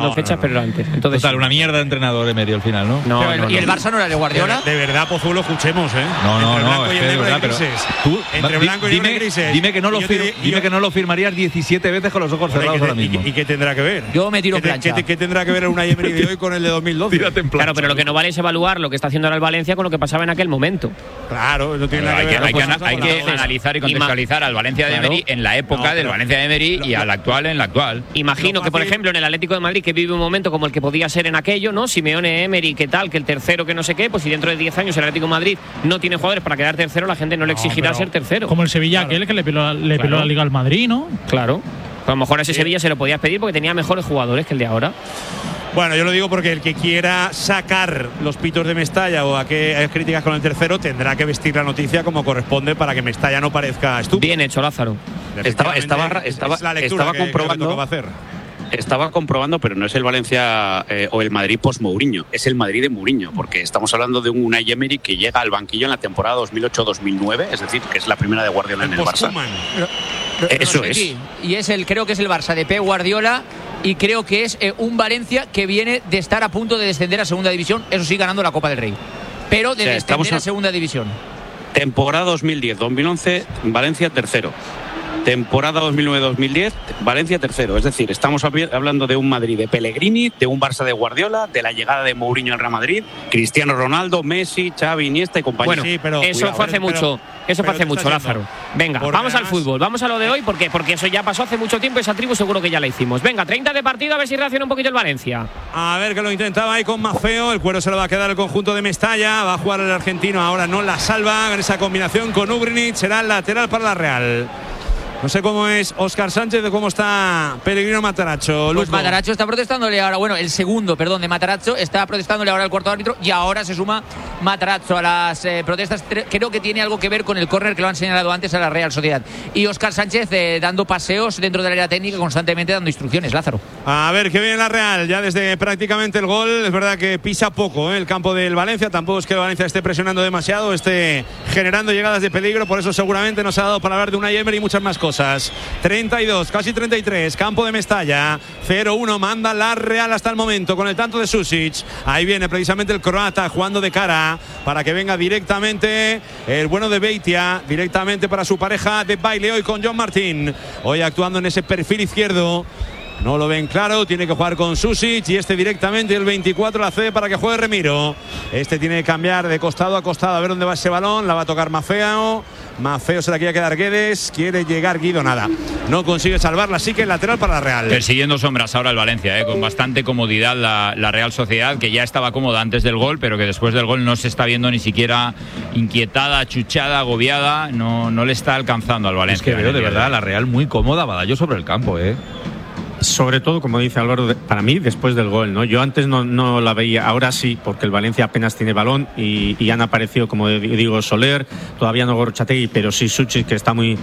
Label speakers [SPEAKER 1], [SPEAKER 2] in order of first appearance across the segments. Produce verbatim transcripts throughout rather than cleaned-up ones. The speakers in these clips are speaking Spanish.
[SPEAKER 1] no, fechas, no, no. pero antes. Entonces,
[SPEAKER 2] Total, una mierda de entrenador Emery al final, ¿no?
[SPEAKER 3] no, el,
[SPEAKER 2] no
[SPEAKER 3] ¿Y el Barça no era de Guardiola?
[SPEAKER 4] De, de verdad, Pozuelo, escuchemos, ¿eh?
[SPEAKER 2] No, no,
[SPEAKER 4] entre
[SPEAKER 2] no,
[SPEAKER 4] blanco
[SPEAKER 2] es
[SPEAKER 4] y
[SPEAKER 2] que de
[SPEAKER 4] negro
[SPEAKER 2] verdad,
[SPEAKER 4] hay
[SPEAKER 2] pero
[SPEAKER 4] grises.
[SPEAKER 2] tú,
[SPEAKER 4] entre
[SPEAKER 2] di,
[SPEAKER 4] blanco y
[SPEAKER 2] dime,
[SPEAKER 4] negro hay grises.
[SPEAKER 2] dime que no lo, fir,
[SPEAKER 4] te,
[SPEAKER 2] dime
[SPEAKER 4] yo,
[SPEAKER 2] que no lo firmarías diecisiete veces con los ojos
[SPEAKER 4] Hombre,
[SPEAKER 2] cerrados
[SPEAKER 4] ¿qué,
[SPEAKER 2] ahora mismo.
[SPEAKER 4] ¿Y, y qué tendrá que ver?
[SPEAKER 3] Yo me tiro
[SPEAKER 4] ¿Qué,
[SPEAKER 3] plancha.
[SPEAKER 4] ¿qué, qué tendrá que ver una Emery de hoy con el de dos mil doce?
[SPEAKER 2] Tírate en plancha.
[SPEAKER 1] Claro, pero lo que no vale es evaluar lo que está haciendo ahora el Valencia con lo que pasaba en aquel momento.
[SPEAKER 4] Claro, no tiene nada
[SPEAKER 5] hay
[SPEAKER 4] que
[SPEAKER 5] que,
[SPEAKER 4] ver.
[SPEAKER 5] hay que,
[SPEAKER 4] Pues,
[SPEAKER 5] hay que
[SPEAKER 4] la,
[SPEAKER 5] analizar y contextualizar al Valencia de
[SPEAKER 1] claro.
[SPEAKER 5] Emery en la época
[SPEAKER 4] no,
[SPEAKER 5] del Valencia de Emery
[SPEAKER 4] lo,
[SPEAKER 5] y al actual en la actual.
[SPEAKER 1] Imagino que, por ejemplo, en el Atlético de Madrid, que vive un momento como el que podía ser en aquello, ¿no? Simeone, Emery, qué tal, que el tercero, que no sé qué, pues si dentro de diez años el Atlético de Madrid no tiene jugadores para quedar tercero, la gente no le exigirá
[SPEAKER 6] no,
[SPEAKER 1] ser tercero.
[SPEAKER 6] Como el Sevilla,
[SPEAKER 1] claro.
[SPEAKER 6] aquel que le peló, le
[SPEAKER 1] claro.
[SPEAKER 6] peló la Liga al Madrid, ¿no?
[SPEAKER 1] Claro. A lo mejor a ese sí. Sevilla se lo podías pedir porque tenía mejores jugadores que el de ahora.
[SPEAKER 4] Bueno, yo lo digo porque el que quiera sacar los pitos de Mestalla o a que hay críticas con el tercero tendrá que vestir la noticia como corresponde para que Mestalla no parezca estúpido.
[SPEAKER 1] Bien hecho, Lázaro.
[SPEAKER 7] Estaba, estaba, estaba,
[SPEAKER 4] es la lectura
[SPEAKER 7] estaba
[SPEAKER 4] que,
[SPEAKER 7] comprobando.
[SPEAKER 4] que va a hacer.
[SPEAKER 7] Estaba comprobando, pero no es el Valencia eh, o el Madrid post-Mourinho, es el Madrid de Mourinho, porque estamos hablando de un Unai Emery que llega al banquillo en la temporada dos mil ocho dos mil nueve, es decir, que es la primera de Guardiola en el Barça.
[SPEAKER 3] Pero, pero,
[SPEAKER 7] Eso
[SPEAKER 3] no sé,
[SPEAKER 7] es.
[SPEAKER 3] sí. Y es el, creo que es el Barça de Pep Guardiola, y creo que es eh, un Valencia que viene de estar a punto de descender a segunda división, eso sí, ganando la Copa del Rey, pero de
[SPEAKER 7] o sea,
[SPEAKER 3] descender
[SPEAKER 7] a...
[SPEAKER 3] a segunda división.
[SPEAKER 7] Temporada dos mil diez dos mil once, Valencia tercero. Temporada dos mil nueve dos mil diez, Valencia tercero. Es decir, estamos hablando de un Madrid de Pellegrini, de un Barça de Guardiola, de la llegada de Mourinho al Real Madrid, Cristiano Ronaldo, Messi, Xavi, Iniesta y compañía.
[SPEAKER 1] Bueno,
[SPEAKER 4] sí, pero,
[SPEAKER 1] eso
[SPEAKER 4] cuidado,
[SPEAKER 1] fue hace
[SPEAKER 4] pero,
[SPEAKER 1] mucho. Eso fue hace mucho,
[SPEAKER 4] haciendo?
[SPEAKER 1] Lázaro. Venga,
[SPEAKER 4] Porque
[SPEAKER 1] vamos al
[SPEAKER 4] además,
[SPEAKER 1] fútbol. Vamos a lo de hoy porque, porque eso ya pasó hace mucho tiempo. Esa tribu seguro que ya la hicimos. Venga, treinta de partido, a ver si reacciona un poquito el Valencia.
[SPEAKER 4] A ver que lo intentaba ahí con Maffeo. El cuero se lo va a quedar el conjunto de Mestalla. Va a jugar el argentino. Ahora no la salva. En esa combinación con Ugrinic será el lateral para la Real. No sé cómo es Óscar Sánchez de cómo está Pellegrino Matarazzo.
[SPEAKER 3] Pues Matarazzo está protestándole ahora, bueno, el segundo, perdón, de Matarazzo está protestándole ahora al cuarto árbitro y ahora se suma Matarazzo a las eh, protestas. Creo que tiene algo que ver con el córner que lo han señalado antes a la Real Sociedad. Y Óscar Sánchez eh, dando paseos dentro del área técnica, constantemente dando instrucciones, Lázaro.
[SPEAKER 4] A ver qué viene la Real, ya desde prácticamente el gol. Es verdad que pisa poco ¿eh? el campo del Valencia. Tampoco es que el Valencia esté presionando demasiado, esté generando llegadas de peligro. Por eso seguramente nos ha dado para hablar de Unai Emery y muchas más cosas. treinta y dos, casi treinta y tres, campo de Mestalla. cero uno, manda la Real hasta el momento con el tanto de Susic. Ahí viene precisamente el croata jugando de cara para que venga directamente el bueno de Beitia, directamente para su pareja de baile hoy con John Martín. Hoy actuando en ese perfil izquierdo. No lo ven claro, tiene que jugar con Susic y este directamente el veinticuatro la cede para que juegue Remiro. Este tiene que cambiar de costado a costado a ver dónde va ese balón, la va a tocar Maffeo. Maffeo se la quiere quedar Guedes, quiere llegar Guido, nada. No consigue salvarla, así que el lateral para la Real.
[SPEAKER 5] Persiguiendo sombras ahora el Valencia, ¿eh? Con bastante comodidad la, la Real Sociedad, que ya estaba cómoda antes del gol, pero que después del gol no se está viendo ni siquiera inquietada, achuchada, agobiada, no, no le está alcanzando al Valencia.
[SPEAKER 2] Es que veo de verdad la Real muy cómoda, Badallo sobre el campo, ¿eh?
[SPEAKER 8] Sobre todo, como dice Álvaro, para mí después del gol, ¿no? Yo antes no, no la veía, ahora sí, porque el Valencia apenas tiene balón y, y han aparecido, como digo, Soler, todavía no Gorrotxategi, pero sí Susic, que está muy,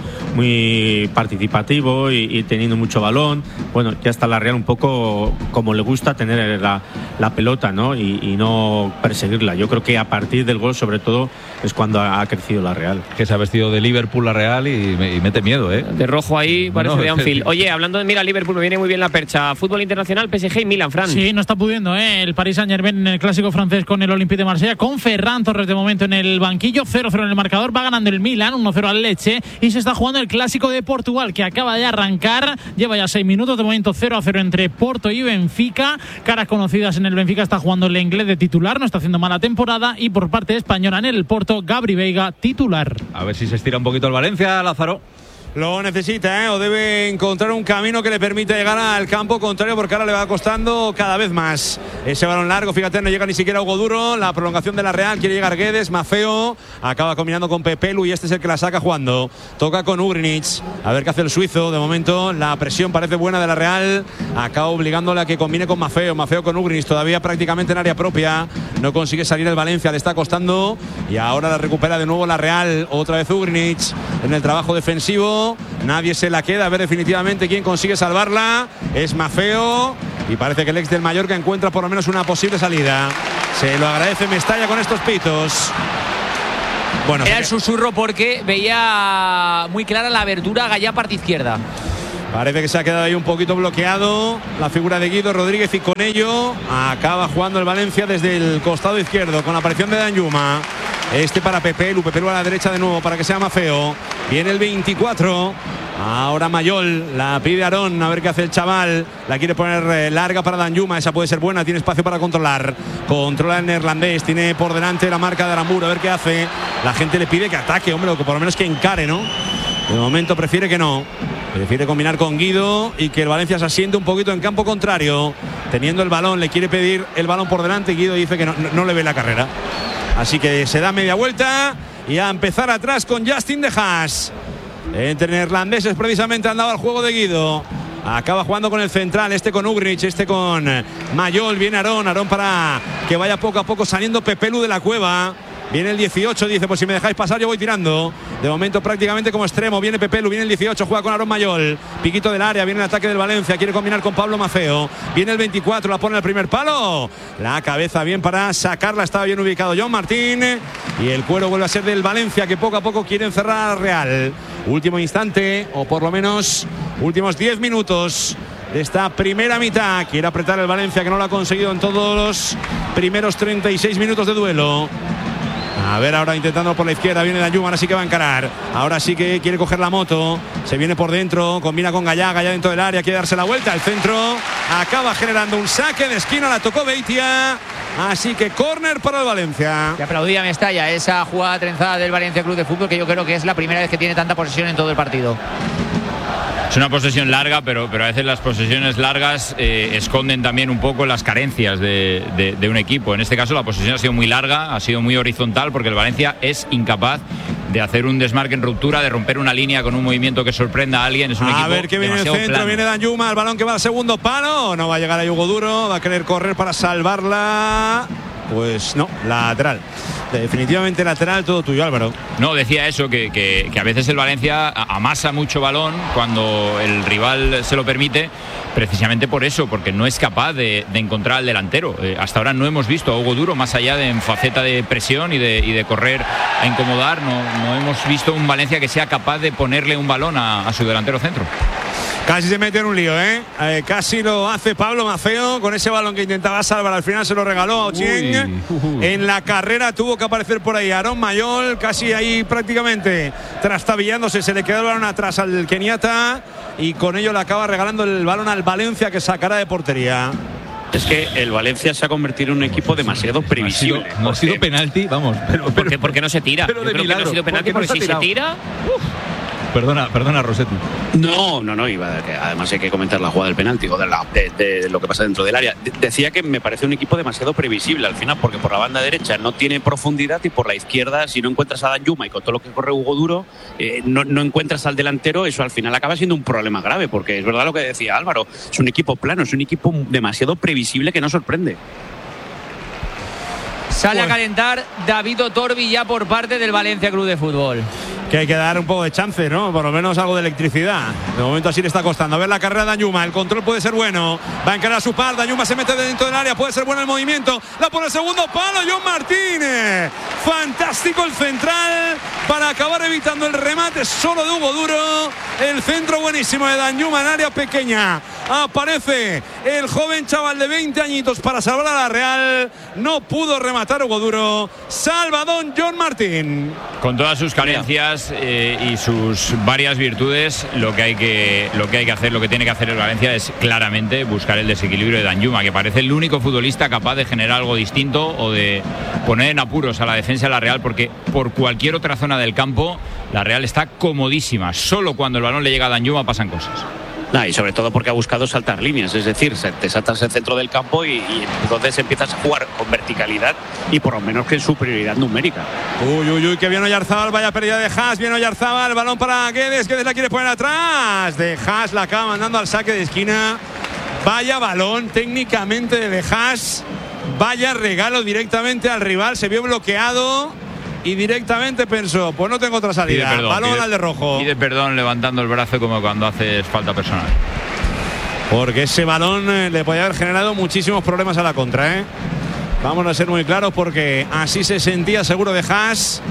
[SPEAKER 8] muy participativo y, y teniendo mucho balón. Bueno, ya está la Real un poco como le gusta tener la, la pelota, ¿no? Y, y no perseguirla. Yo creo que a partir del gol, sobre todo, es cuando ha, ha crecido la Real.
[SPEAKER 2] Que se ha vestido de Liverpool la Real y, y mete miedo, ¿eh?
[SPEAKER 1] De rojo ahí, parece
[SPEAKER 2] no,
[SPEAKER 1] de Anfield. Oye, hablando de, mira, Liverpool, me viene muy bien la percha. Fútbol internacional, P S G y Milan, Fran.
[SPEAKER 6] Sí, no está pudiendo, ¿eh? El Paris Saint-Germain en el clásico francés con el Olympique de Marsella, con Ferran Torres de momento en el banquillo, cero cero en el marcador, va ganando el Milan, uno cero al Lecce, y se está jugando el clásico de Portugal, que acaba de arrancar, lleva ya seis minutos, de momento cero a cero entre Porto y Benfica. Caras conocidas en el Benfica, está jugando el inglés de titular, no está haciendo mala temporada, y por parte española en el Porto, Gabri Veiga, titular.
[SPEAKER 2] A ver si se estira un poquito el Valencia, Lázaro.
[SPEAKER 4] Lo necesita, ¿eh? O debe encontrar un camino que le permita llegar al campo contrario, porque ahora le va costando cada vez más. Ese balón largo, fíjate, no llega ni siquiera Hugo Duro. La prolongación de la Real, quiere llegar Guedes, Maffeo, acaba combinando con Pepelu y este es el que la saca jugando. Toca con Ugrinic, a ver qué hace el suizo. De momento la presión parece buena de la Real, acaba obligándole a que combine con Maffeo. Maffeo con Ugrinic, todavía prácticamente en área propia, no consigue salir el Valencia, le está costando y ahora la recupera de nuevo la Real. Otra vez Ugrinic en el trabajo defensivo. Nadie se la queda, a ver definitivamente quién consigue salvarla. Es Maffeo y parece que el ex del Mallorca encuentra por lo menos una posible salida. Se lo agradece Mestalla con estos pitos. Bueno,
[SPEAKER 3] era el susurro porque veía muy clara la abertura Gallá parte izquierda.
[SPEAKER 4] Parece que se ha quedado ahí un poquito bloqueado la figura de Guido Rodríguez y con ello acaba jugando el Valencia desde el costado izquierdo con la aparición de Danjuma. Este para Pepelu, Pepelu a la derecha de nuevo para que sea Mafeo. Viene el veinticuatro. Ahora Mayol, la pide Aarón, a ver qué hace el chaval. La quiere poner eh, larga para Danjuma, esa puede ser buena, tiene espacio para controlar. Controla el neerlandés, tiene por delante la marca de Aramburu, a ver qué hace. La gente le pide que ataque, hombre, o que por lo menos que encare, ¿no? De momento prefiere que no. Prefiere combinar con Guido y que el Valencia se asiente un poquito en campo contrario. Teniendo el balón, le quiere pedir el balón por delante y Guido dice que no, no, no le ve la carrera. Así que se da media vuelta y a empezar atrás con Justin de Haas. Entre neerlandeses precisamente andaba el juego de Guido. Acaba jugando con el central, este con Ugrich, este con Mayol. Viene Aarón, Aarón para que vaya poco a poco saliendo Pepelu de la cueva. Viene el dieciocho, dice, pues si me dejáis pasar yo voy tirando. De momento prácticamente como extremo. Viene Pepelu, viene el dieciocho, juega con Aarón Mayol. Piquito del área, viene el ataque del Valencia. Quiere combinar con Pablo Mafeo. Viene el veinticuatro, la pone al primer palo. La cabeza bien para sacarla, estaba bien ubicado John Martín. Y el cuero vuelve a ser del Valencia, que poco a poco quiere encerrar al Real. Último instante, o por lo menos últimos diez minutos de esta primera mitad. Quiere apretar el Valencia, que no lo ha conseguido en todos los primeros treinta y seis minutos de duelo. A ver, ahora intentando por la izquierda, viene Danjuma, ahora sí que va a encarar. Ahora sí que quiere coger la moto. Se viene por dentro, combina con Gallá, Gallá dentro del área, quiere darse la vuelta al centro. Acaba generando un saque de esquina, la tocó Beitia. Así que córner para el Valencia.
[SPEAKER 3] Que aplaudía Mestalla esa jugada trenzada del Valencia Club de Fútbol, que yo creo que es la primera vez que tiene tanta posesión en todo el partido.
[SPEAKER 5] Es una posesión larga, pero, pero a veces las posesiones largas eh, esconden también un poco las carencias de, de, de un equipo. En este caso la posesión ha sido muy larga, ha sido muy horizontal, porque el Valencia es incapaz de hacer un desmarque en ruptura, de romper una línea con un movimiento que sorprenda a alguien. Es un
[SPEAKER 4] a
[SPEAKER 5] equipo
[SPEAKER 4] ver que viene el centro,
[SPEAKER 5] plano.
[SPEAKER 4] Viene Danjuma, el balón que va al segundo palo. No va a llegar a Hugo Duro, va a querer correr para salvarla. Pues no, lateral. Definitivamente lateral, todo tuyo, Álvaro.
[SPEAKER 5] No, decía eso, que, que, que a veces el Valencia amasa mucho balón cuando el rival se lo permite, precisamente por eso, porque no es capaz de, de encontrar al delantero. Eh, hasta ahora no hemos visto a Hugo Duro, más allá de en faceta de presión y de, y de correr a incomodar, no, no hemos visto un Valencia que sea capaz de ponerle un balón a, a su delantero centro.
[SPEAKER 4] Casi se mete en un lío, ¿eh? ¿eh? Casi lo hace Pablo Mafeo con ese balón que intentaba salvar. Al final se lo regaló a Ochieng. En la carrera tuvo que aparecer por ahí Aarón Mayol, casi ahí prácticamente trastabillándose. Se le quedó el balón atrás al keniata y con ello le acaba regalando el balón al Valencia, que sacará de portería.
[SPEAKER 7] Es que el Valencia se ha convertido en un equipo demasiado previsible.
[SPEAKER 2] No ha sido, no ha sido penalti, vamos. Pero, pero,
[SPEAKER 1] porque, porque no se tira.
[SPEAKER 2] Pero
[SPEAKER 1] Yo creo
[SPEAKER 2] milagro,
[SPEAKER 1] que no ha sido penalti,
[SPEAKER 2] ¿por qué no
[SPEAKER 1] porque
[SPEAKER 2] se
[SPEAKER 1] si
[SPEAKER 2] ha
[SPEAKER 1] se tira. Uf.
[SPEAKER 2] Perdona, perdona, Rosetti.
[SPEAKER 7] No, no, no, iba a, que además hay que comentar la jugada del penalti o de, la, de, de lo que pasa dentro del área. De, decía que me parece un equipo demasiado previsible al final, porque por la banda derecha no tiene profundidad y por la izquierda, si no encuentras a Danjuma y con todo lo que corre Hugo Duro, eh, no, no encuentras al delantero, eso al final acaba siendo un problema grave, porque es verdad lo que decía Álvaro, es un equipo plano, es un equipo demasiado previsible que no sorprende.
[SPEAKER 3] Sale a calentar David Otorbi ya por parte del Valencia Club de Fútbol.
[SPEAKER 4] Que hay que dar un poco de chance, ¿no? Por lo menos algo de electricidad. De momento así le está costando. A ver la carrera de Danjuma. El control puede ser bueno. Va a encarar a su par. Danjuma se mete dentro del área. Puede ser bueno el movimiento. La pone el segundo palo. John Martínez. Fantástico el central para acabar evitando el remate solo de Hugo Duro. El centro buenísimo de Danjuma en área pequeña. Aparece el joven chaval de veinte añitos para salvar a la Real. No pudo rematar Hugo Duro. Salvadón John Martín.
[SPEAKER 5] Con todas sus carencias eh, y sus varias virtudes, lo que hay que lo que hay que hacer, lo que tiene que hacer el Valencia es claramente buscar el desequilibrio de Danjuma, que parece el único futbolista capaz de generar algo distinto o de poner en apuros a la defensa de la Real, porque por cualquier otra zona del campo la Real está comodísima. Solo cuando el balón le llega a Danjuma pasan cosas.
[SPEAKER 7] Nah, y sobre todo porque ha buscado saltar líneas, es decir, te saltas el centro del campo y, y entonces empiezas a jugar con verticalidad y por lo menos que en superioridad numérica.
[SPEAKER 4] Uy, uy, uy, que viene Oyarzábal, vaya pérdida de Haas, viene Oyarzábal, el balón para Guedes, Guedes la quiere poner atrás, de Haas la acaba mandando al saque de esquina. Vaya balón técnicamente de Haas, vaya regalo directamente al rival, se vio bloqueado y directamente pensó, pues no tengo otra salida. Pide perdón, balón pide, al de rojo.
[SPEAKER 5] Pide perdón levantando el brazo como cuando haces falta personal.
[SPEAKER 4] Porque ese balón le podía haber generado muchísimos problemas a la contra, ¿eh? Vamos a ser muy claros porque así se sentía seguro de Haas.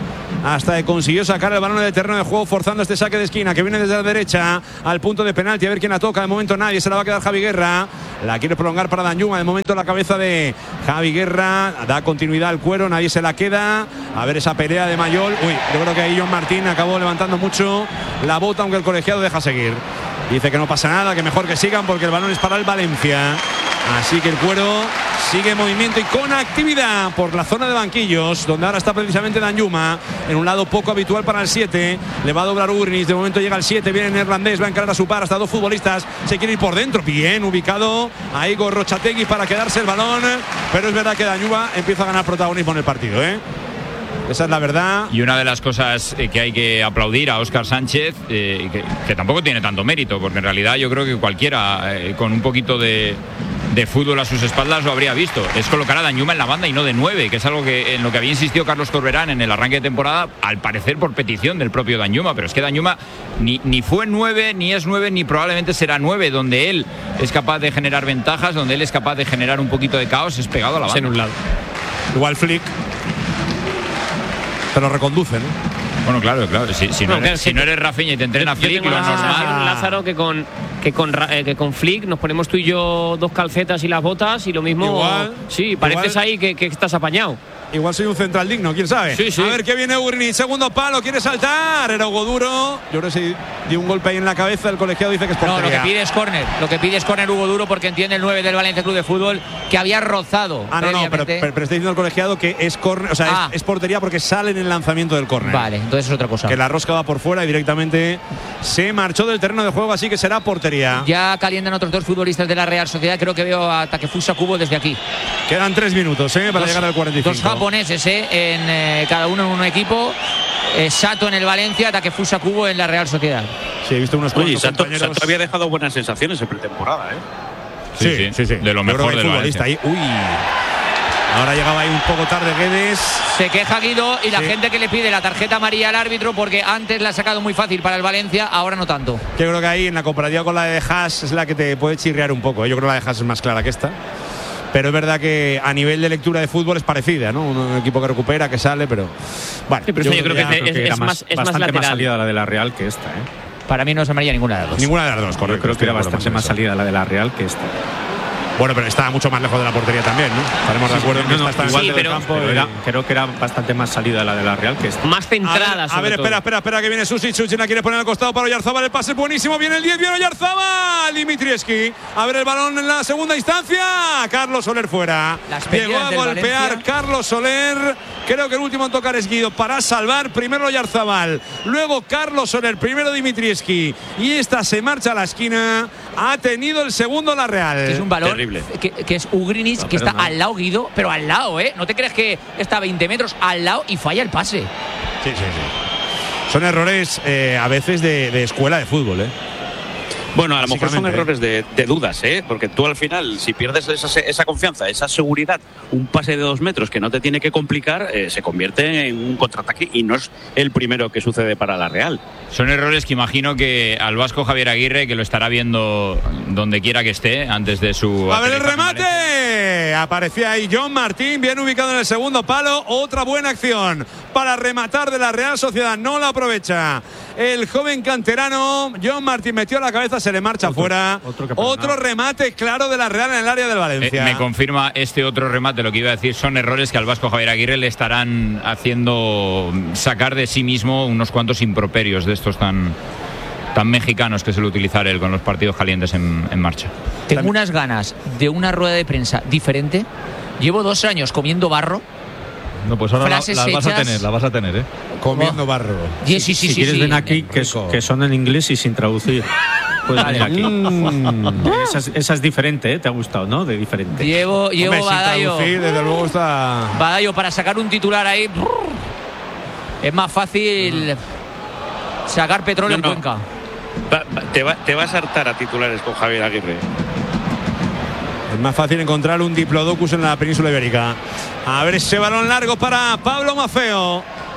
[SPEAKER 4] hasta que consiguió sacar el balón del terreno de juego, forzando este saque de esquina que viene desde la derecha al punto de penalti. A ver quién la toca. De momento nadie, se la va a quedar Javi Guerra. La quiere prolongar para Danjuma. De momento la cabeza de Javi Guerra da continuidad al cuero, nadie se la queda. A ver esa pelea de Mayol. Uy, yo creo que ahí John Martín acabó levantando mucho la bota, aunque el colegiado deja seguir. Dice que no pasa nada, que mejor que sigan porque el balón es para el Valencia. Así que el cuero sigue en movimiento y con actividad por la zona de banquillos, donde ahora está precisamente Danjuma, en un lado poco habitual para el siete. Le va a doblar Ugrinis, de momento llega el siete, viene el neerlandés, va a encarar a su par, hasta dos futbolistas, se quiere ir por dentro, bien ubicado ahí Gorrochategui para quedarse el balón, pero es verdad que Danjuma empieza a ganar protagonismo en el partido, ¿eh? Esa es la verdad.
[SPEAKER 5] Y una de las cosas que hay que aplaudir a Óscar Sánchez, eh, que, que tampoco tiene tanto mérito, porque en realidad yo creo que cualquiera eh, con un poquito de, de fútbol a sus espaldas lo habría visto, es colocar a Danjuma en la banda y no de nueve, que es algo que en lo que había insistido Carlos Corberán en el arranque de temporada, al parecer por petición del propio Danjuma, pero es que Danjuma ni, ni fue nueve, ni es nueve, ni probablemente será nueve, donde él es capaz de generar ventajas, donde él es capaz de generar un poquito de caos, es pegado a la banda.
[SPEAKER 1] En un lado.
[SPEAKER 4] Igual Flick te lo reconducen, ¿eh?
[SPEAKER 5] Bueno, claro, claro. Si, si, no,
[SPEAKER 1] Bueno,
[SPEAKER 5] eres, si no eres Rafinha y te entrena
[SPEAKER 1] Yo
[SPEAKER 5] Flick,
[SPEAKER 1] tengo
[SPEAKER 5] lo
[SPEAKER 1] la sensación,
[SPEAKER 5] normal.
[SPEAKER 1] Lázaro, que con que con eh, que con Flick nos ponemos tú y yo dos calcetas y las botas y lo mismo.
[SPEAKER 4] Igual,
[SPEAKER 1] sí, pareces
[SPEAKER 4] igual.
[SPEAKER 1] ahí que, que estás apañado.
[SPEAKER 4] Igual soy un central digno, quién sabe.
[SPEAKER 1] Sí, sí.
[SPEAKER 4] A ver qué viene Ugrinis, segundo palo, quiere saltar. Era Hugo Duro. Yo creo que si dio un golpe ahí en la cabeza, el colegiado dice que es portería.
[SPEAKER 3] No, lo que pide es córner. Lo que pide es córner Hugo Duro, porque entiende el nueve del Valencia Club de Fútbol que había rozado.
[SPEAKER 4] Ah, no, no, pero,
[SPEAKER 3] previamente.
[SPEAKER 4] pero, pero está diciendo el colegiado que es córner, o sea,
[SPEAKER 3] Ah.
[SPEAKER 4] es, es portería porque sale en el lanzamiento del córner.
[SPEAKER 3] Vale, entonces es otra cosa.
[SPEAKER 4] Que la rosca va por fuera y directamente se marchó del terreno de juego, así que será portería.
[SPEAKER 3] Ya calientan otros dos futbolistas de la Real Sociedad. Creo que veo a Takefusa Kubo desde aquí.
[SPEAKER 4] Quedan tres minutos, ¿eh? Para
[SPEAKER 3] Dos-
[SPEAKER 4] llegar al cuarenta y cinco.
[SPEAKER 3] Dos japoneses, ¿eh? En, eh, cada uno en un equipo. Eh, Sato en el Valencia, Takefusa Kubo en la Real Sociedad.
[SPEAKER 4] Sí, he visto unos
[SPEAKER 7] Oye,
[SPEAKER 4] cuantos
[SPEAKER 7] Sato,
[SPEAKER 4] compañeros.
[SPEAKER 7] Sato había dejado buenas sensaciones en pretemporada, ¿eh?
[SPEAKER 5] Sí, sí,
[SPEAKER 4] sí, sí.
[SPEAKER 5] de lo
[SPEAKER 4] Yo creo
[SPEAKER 5] mejor
[SPEAKER 4] que hay
[SPEAKER 5] del
[SPEAKER 4] futbolista
[SPEAKER 5] Valencia.
[SPEAKER 4] ahí. Uy. Ahora llegaba ahí un poco tarde Guedes.
[SPEAKER 3] Se queja Guido y la
[SPEAKER 4] Sí.
[SPEAKER 3] gente que le pide la tarjeta amarilla al árbitro, porque antes la ha sacado muy fácil para el Valencia, ahora no tanto.
[SPEAKER 4] Yo creo que ahí en la comparativa con la de Haas es la que te puede chirriar un poco, ¿eh? Yo creo que la de Haas es más clara que esta. Pero es verdad que a nivel de lectura de fútbol es parecida, ¿no? Un equipo que recupera, que sale, pero. Bueno,
[SPEAKER 1] Sí, pero eso yo creo que
[SPEAKER 4] ya-
[SPEAKER 1] es-
[SPEAKER 8] Creo que era
[SPEAKER 1] es más- es más
[SPEAKER 8] bastante más
[SPEAKER 1] lateral.
[SPEAKER 8] salida la de la Real que esta, ¿eh?
[SPEAKER 3] Para mí no es amarilla ninguna de las dos.
[SPEAKER 4] Ninguna de las dos,
[SPEAKER 8] Yo
[SPEAKER 4] correcto.
[SPEAKER 8] creo que
[SPEAKER 4] estoy
[SPEAKER 8] era
[SPEAKER 4] de acuerdo
[SPEAKER 8] bastante
[SPEAKER 4] con
[SPEAKER 8] más
[SPEAKER 4] eso.
[SPEAKER 8] salida la de la Real que esta.
[SPEAKER 4] Bueno, pero está mucho más lejos de la portería también, ¿no? Estaremos de acuerdo en que
[SPEAKER 8] No, no,
[SPEAKER 4] esta está
[SPEAKER 8] igual
[SPEAKER 1] Sí,
[SPEAKER 4] en el
[SPEAKER 1] pero-
[SPEAKER 4] campo.
[SPEAKER 8] Pero
[SPEAKER 4] y-
[SPEAKER 8] era- creo que era bastante más salida la de la Real que esta.
[SPEAKER 1] Más
[SPEAKER 4] A ver,
[SPEAKER 1] centrada,
[SPEAKER 4] a
[SPEAKER 1] sobre
[SPEAKER 4] ver,
[SPEAKER 1] todo.
[SPEAKER 4] espera, espera, espera, que viene Susi. Susi la quiere poner al costado para Oyarzabal. El pase buenísimo. Viene el diez, viene Oyarzabal. Dimitrieski. A ver el balón en la segunda instancia. Carlos Soler fuera.
[SPEAKER 3] Las pérdidas
[SPEAKER 4] Llegó a
[SPEAKER 3] del
[SPEAKER 4] golpear
[SPEAKER 3] Valencia.
[SPEAKER 4] Carlos Soler. Creo que el último en tocar es Guido para salvar. Primero Oyarzabal. Luego Carlos Soler. Primero Dimitrieski. Y esta se marcha a la esquina. Ha tenido el segundo la Real.
[SPEAKER 3] Que es un valor
[SPEAKER 7] Terrible.
[SPEAKER 3] que, que es Ugrinis,
[SPEAKER 8] No,
[SPEAKER 3] que está
[SPEAKER 8] perdona.
[SPEAKER 3] al lado Guido, pero al lado, ¿eh? No te creas que está a veinte metros al lado y falla el pase.
[SPEAKER 4] Sí, sí, sí. Son errores eh, a veces de, de escuela de fútbol, ¿eh?
[SPEAKER 7] Bueno, a lo mejor son
[SPEAKER 4] Básicamente,
[SPEAKER 7] errores de, de dudas, ¿eh? Porque tú al final, si pierdes esa, esa confianza, esa seguridad, un pase de dos metros que no te tiene que complicar, eh, se convierte en un contraataque y no es el primero que sucede para la Real.
[SPEAKER 5] Son errores que imagino que al vasco Javier Aguirre, que lo estará viendo donde quiera que esté, antes de su.
[SPEAKER 4] A ver el
[SPEAKER 5] aterrizaje en Valencia.
[SPEAKER 4] remate. Aparecía ahí John Martín, bien ubicado en el segundo palo. Otra buena acción para rematar de la Real Sociedad. No la aprovecha el joven canterano. John Martín metió la cabeza, se le marcha
[SPEAKER 8] Otro-
[SPEAKER 4] fuera.
[SPEAKER 8] otro que
[SPEAKER 4] Otro
[SPEAKER 8] perdonaba.
[SPEAKER 4] remate claro de la Real en el área del
[SPEAKER 5] Eh,
[SPEAKER 4] Valencia.
[SPEAKER 5] me confirma este otro remate, lo que iba a decir, son errores que al vasco Javier Aguirre le estarán haciendo sacar de sí mismo unos cuantos improperios de estos tan, tan mexicanos que suele utilizar él con los partidos calientes en, en marcha.
[SPEAKER 3] Tengo unas ganas de una rueda de prensa diferente. Llevo dos años comiendo barro.
[SPEAKER 2] No, pues ahora la-
[SPEAKER 3] Frases
[SPEAKER 2] las vas a
[SPEAKER 3] hechas.
[SPEAKER 2] tener, las vas a tener, ¿eh?
[SPEAKER 4] Comiendo barro.
[SPEAKER 3] Sí, sí, sí,
[SPEAKER 8] si
[SPEAKER 3] sí,
[SPEAKER 8] quieres
[SPEAKER 3] sí.
[SPEAKER 8] ven aquí, que,
[SPEAKER 4] Rico.
[SPEAKER 8] que son en inglés y sin traducir. Puedes venir aquí.
[SPEAKER 4] Mm.
[SPEAKER 8] Esa, es- esa es diferente, ¿eh? Te ha gustado, ¿no? De diferente.
[SPEAKER 3] Llevo, llevo
[SPEAKER 4] Hombre, sin
[SPEAKER 3] Badallo.
[SPEAKER 4] traducir, desde luego está.
[SPEAKER 3] Badallo para sacar un titular ahí. Es más fácil sacar petróleo
[SPEAKER 7] No, no.
[SPEAKER 3] en Cuenca.
[SPEAKER 7] Va- va- te, va- te vas a hartar a titulares con Javier Aguirre.
[SPEAKER 4] Es más fácil encontrar un diplodocus en la península ibérica. A ver ese balón largo para Pablo Mafeo.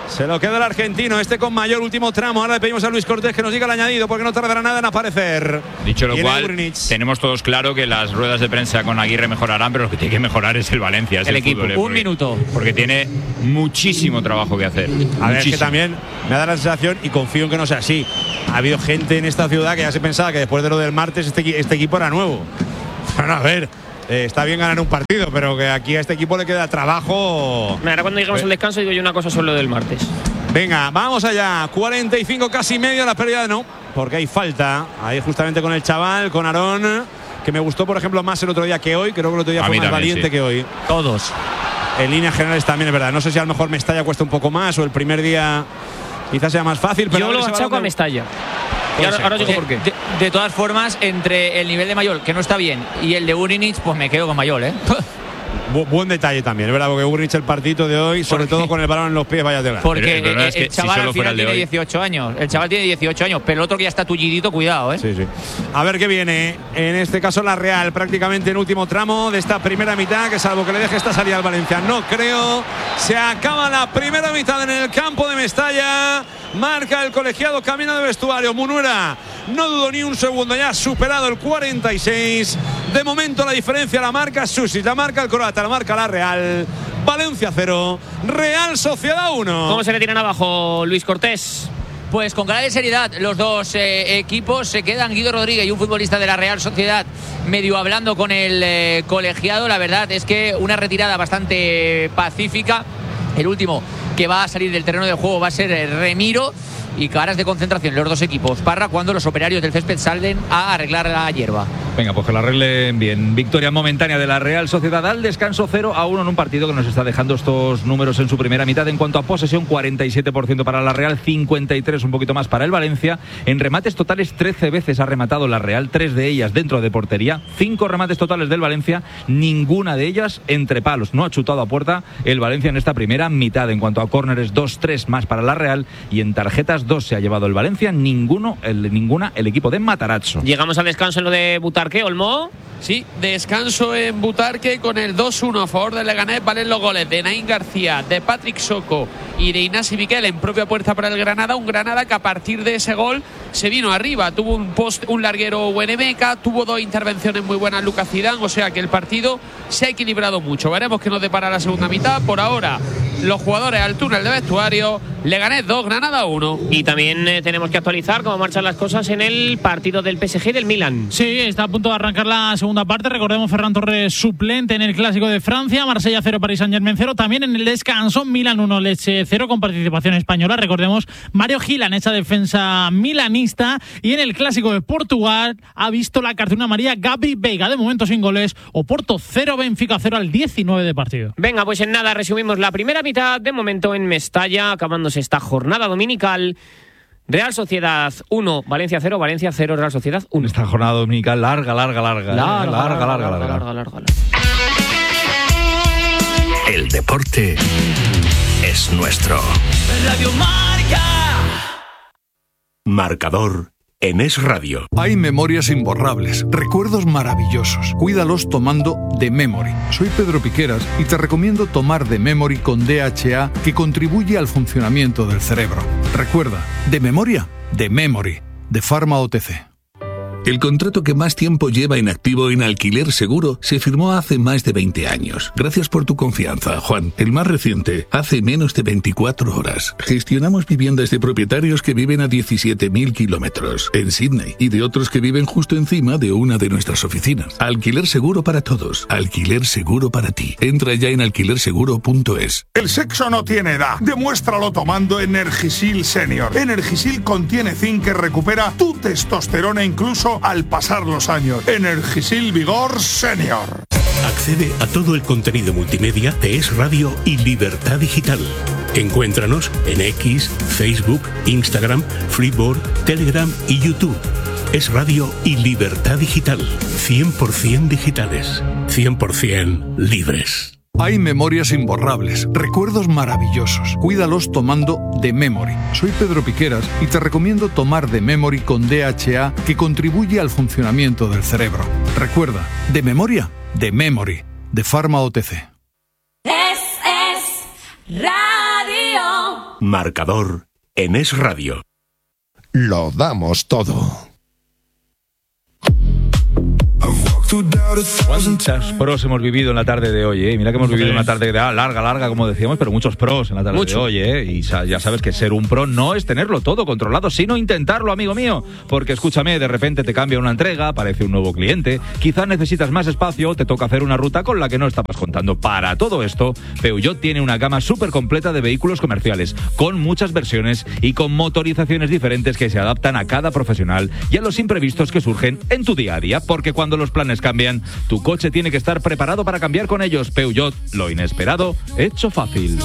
[SPEAKER 4] Se lo queda el argentino, este con mayor último tramo. Ahora le pedimos a Luis Cortés que nos diga el añadido porque no tardará nada en aparecer.
[SPEAKER 5] Dicho lo
[SPEAKER 4] Viene
[SPEAKER 5] cual,
[SPEAKER 4] Ugrinich.
[SPEAKER 5] tenemos todos claro que las ruedas de prensa con Aguirre mejorarán, pero lo que tiene que mejorar es el Valencia, es
[SPEAKER 3] El
[SPEAKER 5] el,
[SPEAKER 3] equipo.
[SPEAKER 5] fútbol,
[SPEAKER 3] Un
[SPEAKER 5] porque-
[SPEAKER 3] minuto.
[SPEAKER 5] Porque tiene muchísimo trabajo que hacer.
[SPEAKER 4] A ver, es que
[SPEAKER 5] Muchísimo.
[SPEAKER 4] también me da la sensación, y confío en que no sea así, ha habido gente en esta ciudad que ya se pensaba que después de lo del martes este, equi- este equipo era nuevo. Bueno, a ver, eh, está bien ganar un partido, pero que aquí a este equipo le queda trabajo.
[SPEAKER 1] Ahora cuando lleguemos al descanso digo yo una cosa sobre lo del martes.
[SPEAKER 4] Venga, vamos allá. cuarenta y cinco casi medio, la pérdida no, porque hay falta. Ahí justamente con el chaval, con Aarón, que me gustó, por ejemplo, más el otro día que hoy. Creo que el otro día
[SPEAKER 5] A
[SPEAKER 4] fue
[SPEAKER 5] mí
[SPEAKER 4] más
[SPEAKER 5] también,
[SPEAKER 4] valiente
[SPEAKER 5] sí.
[SPEAKER 4] que hoy.
[SPEAKER 3] Todos.
[SPEAKER 4] En líneas generales también es verdad. No sé si a lo mejor Mestalla cuesta un poco más o el primer día quizás sea más fácil. Pero
[SPEAKER 1] Yo lo
[SPEAKER 4] ese
[SPEAKER 1] achaco
[SPEAKER 4] balón
[SPEAKER 1] a
[SPEAKER 4] de-
[SPEAKER 1] Mestalla. Y
[SPEAKER 4] Puede
[SPEAKER 1] ahora,
[SPEAKER 4] ser,
[SPEAKER 1] ahora os digo
[SPEAKER 3] De,
[SPEAKER 1] por qué.
[SPEAKER 3] de- de todas formas, entre el nivel de Mayol, que no está bien, y el de Ugrinich, pues me quedo con Mayol, ¿eh?
[SPEAKER 4] Bu- buen detalle también, es verdad, porque Ugrinich el partido de hoy, sobre todo con el balón en los pies, vaya tela.
[SPEAKER 3] Porque
[SPEAKER 5] Pero el problema
[SPEAKER 3] el,
[SPEAKER 5] es que
[SPEAKER 3] el
[SPEAKER 5] si
[SPEAKER 3] chaval
[SPEAKER 5] solo
[SPEAKER 3] al
[SPEAKER 5] fuera
[SPEAKER 3] final
[SPEAKER 5] el de
[SPEAKER 3] tiene
[SPEAKER 5] hoy.
[SPEAKER 3] dieciocho años. El chaval tiene dieciocho años, pero el otro que ya está tullidito, cuidado, ¿eh?
[SPEAKER 4] Sí, sí. A ver qué viene. En este caso la Real, prácticamente en último tramo de esta primera mitad, que salvo que le deje esta salida al Valencia, no creo. Se acaba la primera mitad en el campo de Mestalla. Marca el colegiado, camino de vestuario. Munuera no dudó ni un segundo, ya ha superado el cuarenta y seis. De momento la diferencia la marca Susi, la marca el croata, la marca la Real. Valencia cero, Real Sociedad uno.
[SPEAKER 1] ¿Cómo se le tiran abajo, Luis Cortés?
[SPEAKER 3] Pues con cara de seriedad, los dos eh, equipos se quedan. Guido Rodríguez y un futbolista de la Real Sociedad medio hablando con el eh, colegiado. La verdad es que una retirada bastante pacífica. El último que va a salir del terreno de juego va a ser eh, Remiro. Y caras de concentración los dos equipos. Parra cuando los operarios del césped salen a arreglar la hierba.
[SPEAKER 2] Venga, pues que la arreglen bien. Victoria momentánea de la Real Sociedad al descanso cero a uno en un partido que nos está dejando estos números en su primera mitad. En cuanto a posesión, cuarenta y siete por ciento para la Real, cincuenta y tres un poquito más para el Valencia. En remates totales, trece veces ha rematado la Real, tres de ellas dentro de portería. cinco remates totales del Valencia, ninguna de ellas entre palos. No ha chutado a puerta el Valencia en esta primera mitad. En cuanto a córneres, dos tres más para la Real. Y en tarjetas, dos se ha llevado el Valencia, ninguno, el, ninguna el equipo de Matarazzo.
[SPEAKER 1] Llegamos al descanso en lo de Butarque, Olmo.
[SPEAKER 9] Sí, descanso en Butarque con el dos uno a favor del Leganés. Valen los goles de Naín García, de Patrick Soco y de Ignasi Miquel en propia puerta para el Granada. Un Granada que a partir de ese gol se vino arriba. Tuvo un post, un larguero Buenemeca, tuvo dos intervenciones muy buenas Lucas Zidane. O sea que el partido se ha equilibrado mucho. Veremos qué nos depara la segunda mitad. Por ahora, los jugadores al túnel de vestuario. Leganés dos, Granada uno.
[SPEAKER 1] Y también eh, tenemos que actualizar cómo marchan las cosas en el partido del P S G y del Milan.
[SPEAKER 6] Sí, está a punto de arrancar la segunda parte. Recordemos Ferran Torres suplente en el Clásico de Francia. Marsella cero, Paris Saint-Germain cero. También en el descanso, Milan uno, Lecce cero con participación española. Recordemos Mario Gila en esa defensa milanista. Y en el Clásico de Portugal ha visto la cartulina amarilla Gabi Veiga. De momento sin goles. Oporto cero, Benfica cero al diecinueve de partido.
[SPEAKER 1] Venga, pues en nada resumimos la primera mitad. De momento en Mestalla, acabándose esta jornada dominical. Real Sociedad uno, Valencia cero, Valencia cero, Real Sociedad uno.
[SPEAKER 2] Esta jornada dominical larga, larga, larga.
[SPEAKER 1] Larga,
[SPEAKER 2] larga, larga, larga,
[SPEAKER 1] larga,
[SPEAKER 2] larga.
[SPEAKER 1] larga, larga.
[SPEAKER 10] El deporte es nuestro.
[SPEAKER 11] Radio Marca.
[SPEAKER 10] Marcador en Es Radio.
[SPEAKER 12] Hay memorias imborrables, recuerdos maravillosos. Cuídalos tomando The Memory. Soy Pedro Piqueras y te recomiendo tomar The Memory con D H A, que contribuye al funcionamiento del cerebro. Recuerda, de memoria, The Memory, de Pharma O T C.
[SPEAKER 13] El contrato que más tiempo lleva en activo en Alquiler Seguro se firmó hace más de veinte años. Gracias por tu confianza, Juan. El más reciente, hace menos de veinticuatro horas. Gestionamos viviendas de propietarios que viven a diecisiete mil kilómetros en Sydney y de otros que viven justo encima de una de nuestras oficinas. Alquiler Seguro para todos. Alquiler Seguro para ti. Entra ya en alquiler seguro punto es.
[SPEAKER 14] El sexo no tiene edad. Demuéstralo tomando Energisil Senior. Energisil contiene zinc que recupera tu testosterona incluso al pasar los años. Energisil Vigor Senior.
[SPEAKER 10] Accede a todo el contenido multimedia de Es Radio y Libertad Digital. Encuéntranos en X, Facebook, Instagram, Freeboard, Telegram y YouTube. Es Radio y Libertad Digital. cien por ciento digitales. cien por ciento libres.
[SPEAKER 12] Hay memorias imborrables, recuerdos maravillosos. Cuídalos tomando The Memory. Soy Pedro Piqueras y te recomiendo tomar The Memory con D H A, que contribuye al funcionamiento del cerebro. Recuerda, de memoria, The Memory, de Pharma O T C.
[SPEAKER 11] Es, es Radio.
[SPEAKER 10] Marcador en Es Radio.
[SPEAKER 15] Lo damos todo.
[SPEAKER 2] ¿Cuántas pros hemos vivido en la tarde de hoy? ¿eh? Mira que hemos vivido una tarde de, ah, larga, larga, como decíamos, pero muchos pros en la tarde Mucho. de hoy. ¿eh? Y sa- ya sabes que ser un pro no es tenerlo todo controlado, sino intentarlo, amigo mío. Porque escúchame, de repente te cambia una entrega, aparece un nuevo cliente, quizás necesitas más espacio, te toca hacer una ruta con la que no estabas contando. Para todo esto, Peugeot tiene una gama súper completa de vehículos comerciales, con muchas versiones y con motorizaciones diferentes que se adaptan a cada profesional y a los imprevistos que surgen en tu día a día. Porque cuando los planes cambian, tu coche tiene que estar preparado para cambiar con ellos. Peugeot, lo inesperado, hecho fácil.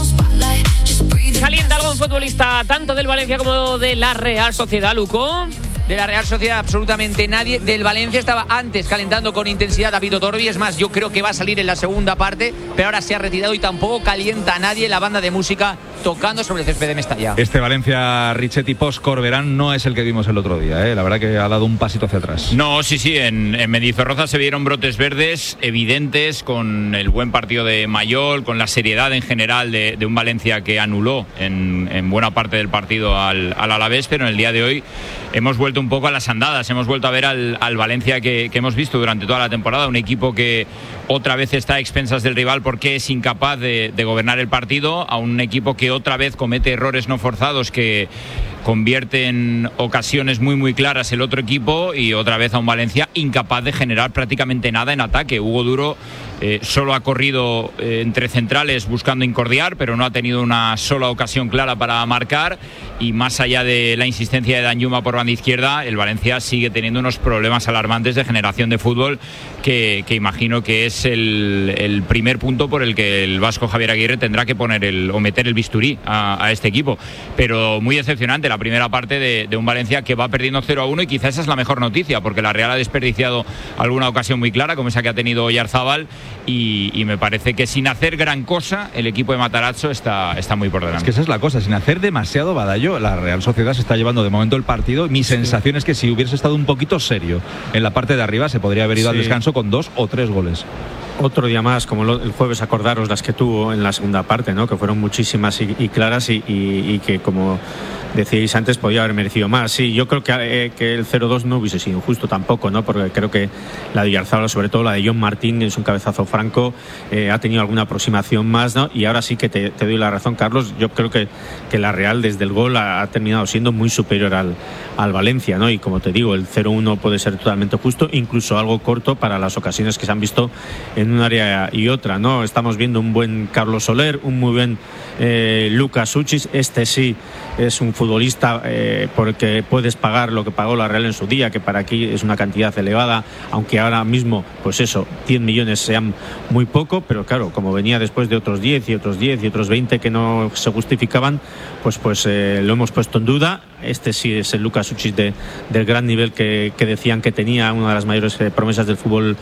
[SPEAKER 1] Calienta algún futbolista tanto del Valencia como de la Real Sociedad, Luco.
[SPEAKER 3] De la Real Sociedad absolutamente nadie. Del Valencia estaba antes calentando con intensidad David Otorbi. Es más, yo creo que va a salir en la segunda parte, pero ahora se ha retirado y tampoco calienta a nadie. La banda de música tocando sobre el césped de Mestalla.
[SPEAKER 2] Este Valencia Richetti post-Corberán no es el que vimos el otro día, ¿eh? La verdad que ha dado un pasito hacia atrás.
[SPEAKER 5] No, sí, sí, en, en Mendizorroza se vieron brotes verdes evidentes con el buen partido de Mayol, con la seriedad en general de, de un Valencia que anuló en, en buena parte del partido al, al Alavés, pero en el día de hoy hemos vuelto un poco a las andadas, hemos vuelto a ver al, al Valencia que, que hemos visto durante toda la temporada, un equipo que otra vez está a expensas del rival porque es incapaz de, de gobernar el partido, a un equipo que otra vez comete errores no forzados que convierte en ocasiones muy muy claras el otro equipo, y otra vez a un Valencia incapaz de generar prácticamente nada en ataque. Hugo Duro eh, solo ha corrido eh, entre centrales buscando incordiar, pero no ha tenido una sola ocasión clara para marcar, y más allá de la insistencia de Danjuma por banda izquierda, el Valencia sigue teniendo unos problemas alarmantes de generación de fútbol que, que imagino que es el, el primer punto por el que el vasco Javier Aguirre tendrá que poner el, o meter el bisturí a, a este equipo. Pero muy decepcionante la primera parte de, de un Valencia que va perdiendo cero a uno, y quizás esa es la mejor noticia, porque la Real ha desperdiciado alguna ocasión muy clara, como esa que ha tenido Oyarzábal, y, y me parece que sin hacer gran cosa el equipo de Matarazzo está, está muy por delante.
[SPEAKER 2] Es que esa es la cosa, sin hacer demasiado badallo, la Real Sociedad se está llevando de momento el partido. Mi sensación es que si hubiese estado un poquito serio en la parte de arriba, se podría haber ido sí. al descanso con dos o tres goles.
[SPEAKER 8] Otro día más, como lo, el jueves, acordaros las que tuvo en la segunda parte, ¿no? Que fueron muchísimas y, y claras y, y, y que, como decíais antes, podía haber merecido más. Sí, yo creo que, eh, que el cero dos no hubiese sido injusto tampoco, ¿no? Porque creo que la de Oyarzábal, sobre todo la de John Martín, es un cabezazo franco, eh, ha tenido alguna aproximación más, ¿no? Y ahora sí que te, te doy la razón, Carlos. Yo creo que, que la Real desde el gol ha, ha terminado siendo muy superior al, al Valencia, ¿no? Y como te digo, el cero uno puede ser totalmente justo, incluso algo corto para las ocasiones que se han visto en un área y otra, ¿no? Estamos viendo un buen Carlos Soler, un muy buen eh, Lucas Suchis. Este sí es un futbolista eh, porque puedes pagar lo que pagó la Real en su día, que para aquí es una cantidad elevada, aunque ahora mismo, pues eso, cien millones sean muy poco, pero claro, como venía después de otros diez y otros diez y otros veinte que no se justificaban, pues, pues eh, lo hemos puesto en duda. Este sí es el Lucas Suchis de, del gran nivel que, que decían que tenía, una de las mayores eh, promesas del fútbol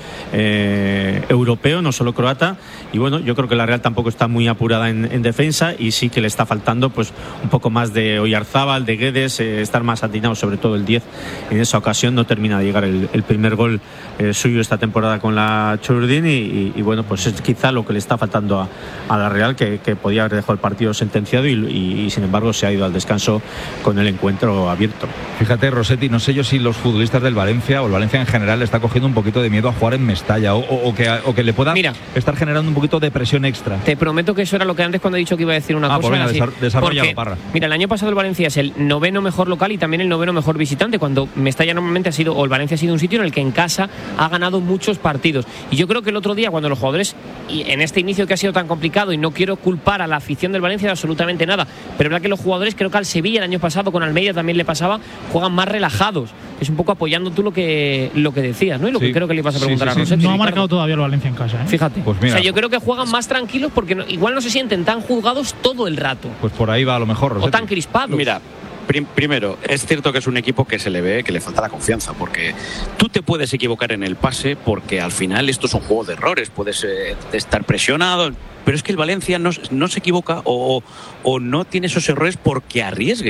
[SPEAKER 8] eh, europeo, no solo croata. Y bueno, yo creo que la Real tampoco está muy apurada en, en defensa, y sí que le está faltando pues un poco más de Oyarzábal, de Guedes, eh, estar más atinado, sobre todo el diez. En esa ocasión no termina de llegar el, el primer gol eh, suyo esta temporada con la Churdin, y, y, y bueno, pues es quizá lo que le está faltando a, a la Real, que, que podía haber dejado el partido sentenciado y, y, y sin embargo se ha ido al descanso con el encuentro abierto.
[SPEAKER 2] Fíjate, Rossetti, no sé yo si los futbolistas del Valencia o el Valencia en general le está cogiendo un poquito de miedo a jugar en Mestalla, o, o, o, que, o que le pueda Mira, estar generando un poquito de presión extra.
[SPEAKER 1] Te prometo que eso era lo que antes, cuando he dicho que iba a decir una
[SPEAKER 2] ah,
[SPEAKER 1] cosa.
[SPEAKER 2] Pues venga, así, desarrolla, Parra.
[SPEAKER 1] Mira, el año pasado el Valencia es el noveno mejor local y también el noveno mejor visitante, cuando Mestalla normalmente ha sido, o el Valencia ha sido un sitio en el que en casa ha ganado muchos partidos. Y yo creo que el otro día, cuando los jugadores, y en este inicio que ha sido tan complicado, y no quiero culpar a la afición del Valencia de absolutamente nada, pero es verdad que los jugadores, creo que al Sevilla el año pasado con Almeida también le pasaba, juegan más relajados. Es un poco apoyando tú lo que lo que decías, ¿no? Y lo sí. que creo que le ibas a preguntar sí, sí, sí. a Rossetti.
[SPEAKER 6] No ha marcado todavía el Valencia en casa, ¿eh?
[SPEAKER 1] Fíjate.
[SPEAKER 2] Pues mira,
[SPEAKER 1] o sea, yo creo que juegan más tranquilos porque no, igual no se sienten tan juzgados todo el rato.
[SPEAKER 2] Pues por ahí va a lo mejor, Rossetti.
[SPEAKER 1] O tan crispados.
[SPEAKER 7] Mira, prim- primero, es cierto que es un equipo que se le ve que le falta la confianza, porque tú te puedes equivocar en el pase, porque al final esto es un juego de errores, puedes eh, estar presionado, pero es que el Valencia no, no se equivoca o, o no tiene esos errores porque arriesgue.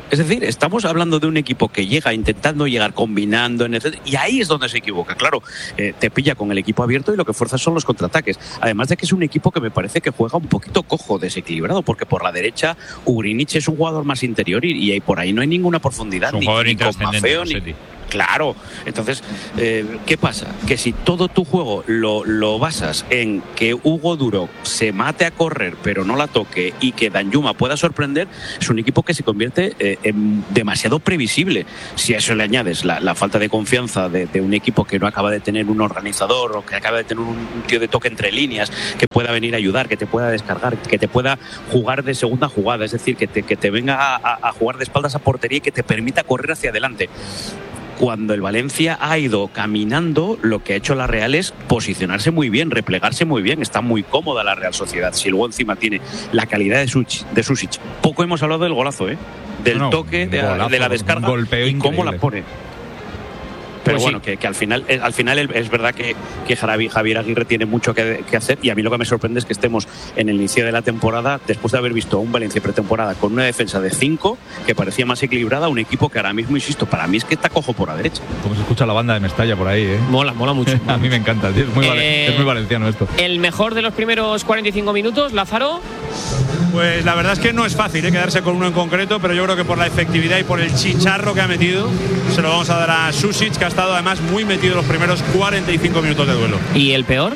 [SPEAKER 7] Es decir, estamos hablando de un equipo que llega intentando llegar, combinando, etcétera, y ahí es donde se equivoca. Claro, eh, te pilla con el equipo abierto y lo que fuerza son los contraataques. Además de que es un equipo que me parece que juega un poquito cojo, desequilibrado, porque por la derecha Ugrinic es un jugador más interior y, y por ahí no hay ninguna profundidad.
[SPEAKER 5] Es un
[SPEAKER 7] ni,
[SPEAKER 5] jugador
[SPEAKER 7] ni con
[SPEAKER 5] intrascendente,
[SPEAKER 7] Maffeo, ni... Claro, entonces, eh, ¿qué pasa? Que si todo tu juego lo, lo basas en que Hugo Duro se mate a correr pero no la toque y que Danjuma pueda sorprender, es un equipo que se convierte eh, en demasiado previsible. Si a eso le añades la, la falta de confianza de, de un equipo que no acaba de tener un organizador o que acaba de tener un, un tío de toque entre líneas que pueda venir a ayudar, que te pueda descargar, que te pueda jugar de segunda jugada, es decir, que te, que te venga a, a jugar de espaldas a portería y que te permita correr hacia adelante. Cuando el Valencia ha ido caminando, lo que ha hecho la Real es posicionarse muy bien, replegarse muy bien. Está muy cómoda la Real Sociedad. Si luego encima tiene la calidad de Susic, de Susic. Poco hemos hablado del golazo, ¿eh? Del no, toque, de, golazo, de la descarga y cómo la pone. Pero pues bueno, sí. que, que al final, al final es verdad que, que Javier Aguirre tiene mucho que, que hacer, y a mí lo que me sorprende es que estemos en el inicio de la temporada, después de haber visto a un Valencia pretemporada con una defensa de cinco que parecía más equilibrada, un equipo que ahora mismo, insisto, para mí es que está cojo por la derecha.
[SPEAKER 2] Como se escucha la banda de Mestalla por ahí, ¿eh?
[SPEAKER 1] Mola, mola mucho.
[SPEAKER 2] A mí me encanta, tío. Es, muy eh, es muy valenciano esto.
[SPEAKER 1] El mejor de los primeros cuarenta y cinco minutos, Lázaro.
[SPEAKER 4] Pues la verdad es que no es fácil ¿eh? quedarse con uno en concreto, pero yo creo que por la efectividad y por el chicharro que ha metido, se lo vamos a dar a Susic, que ha estado además muy metido los primeros cuarenta y cinco minutos de duelo.
[SPEAKER 1] ¿Y el peor?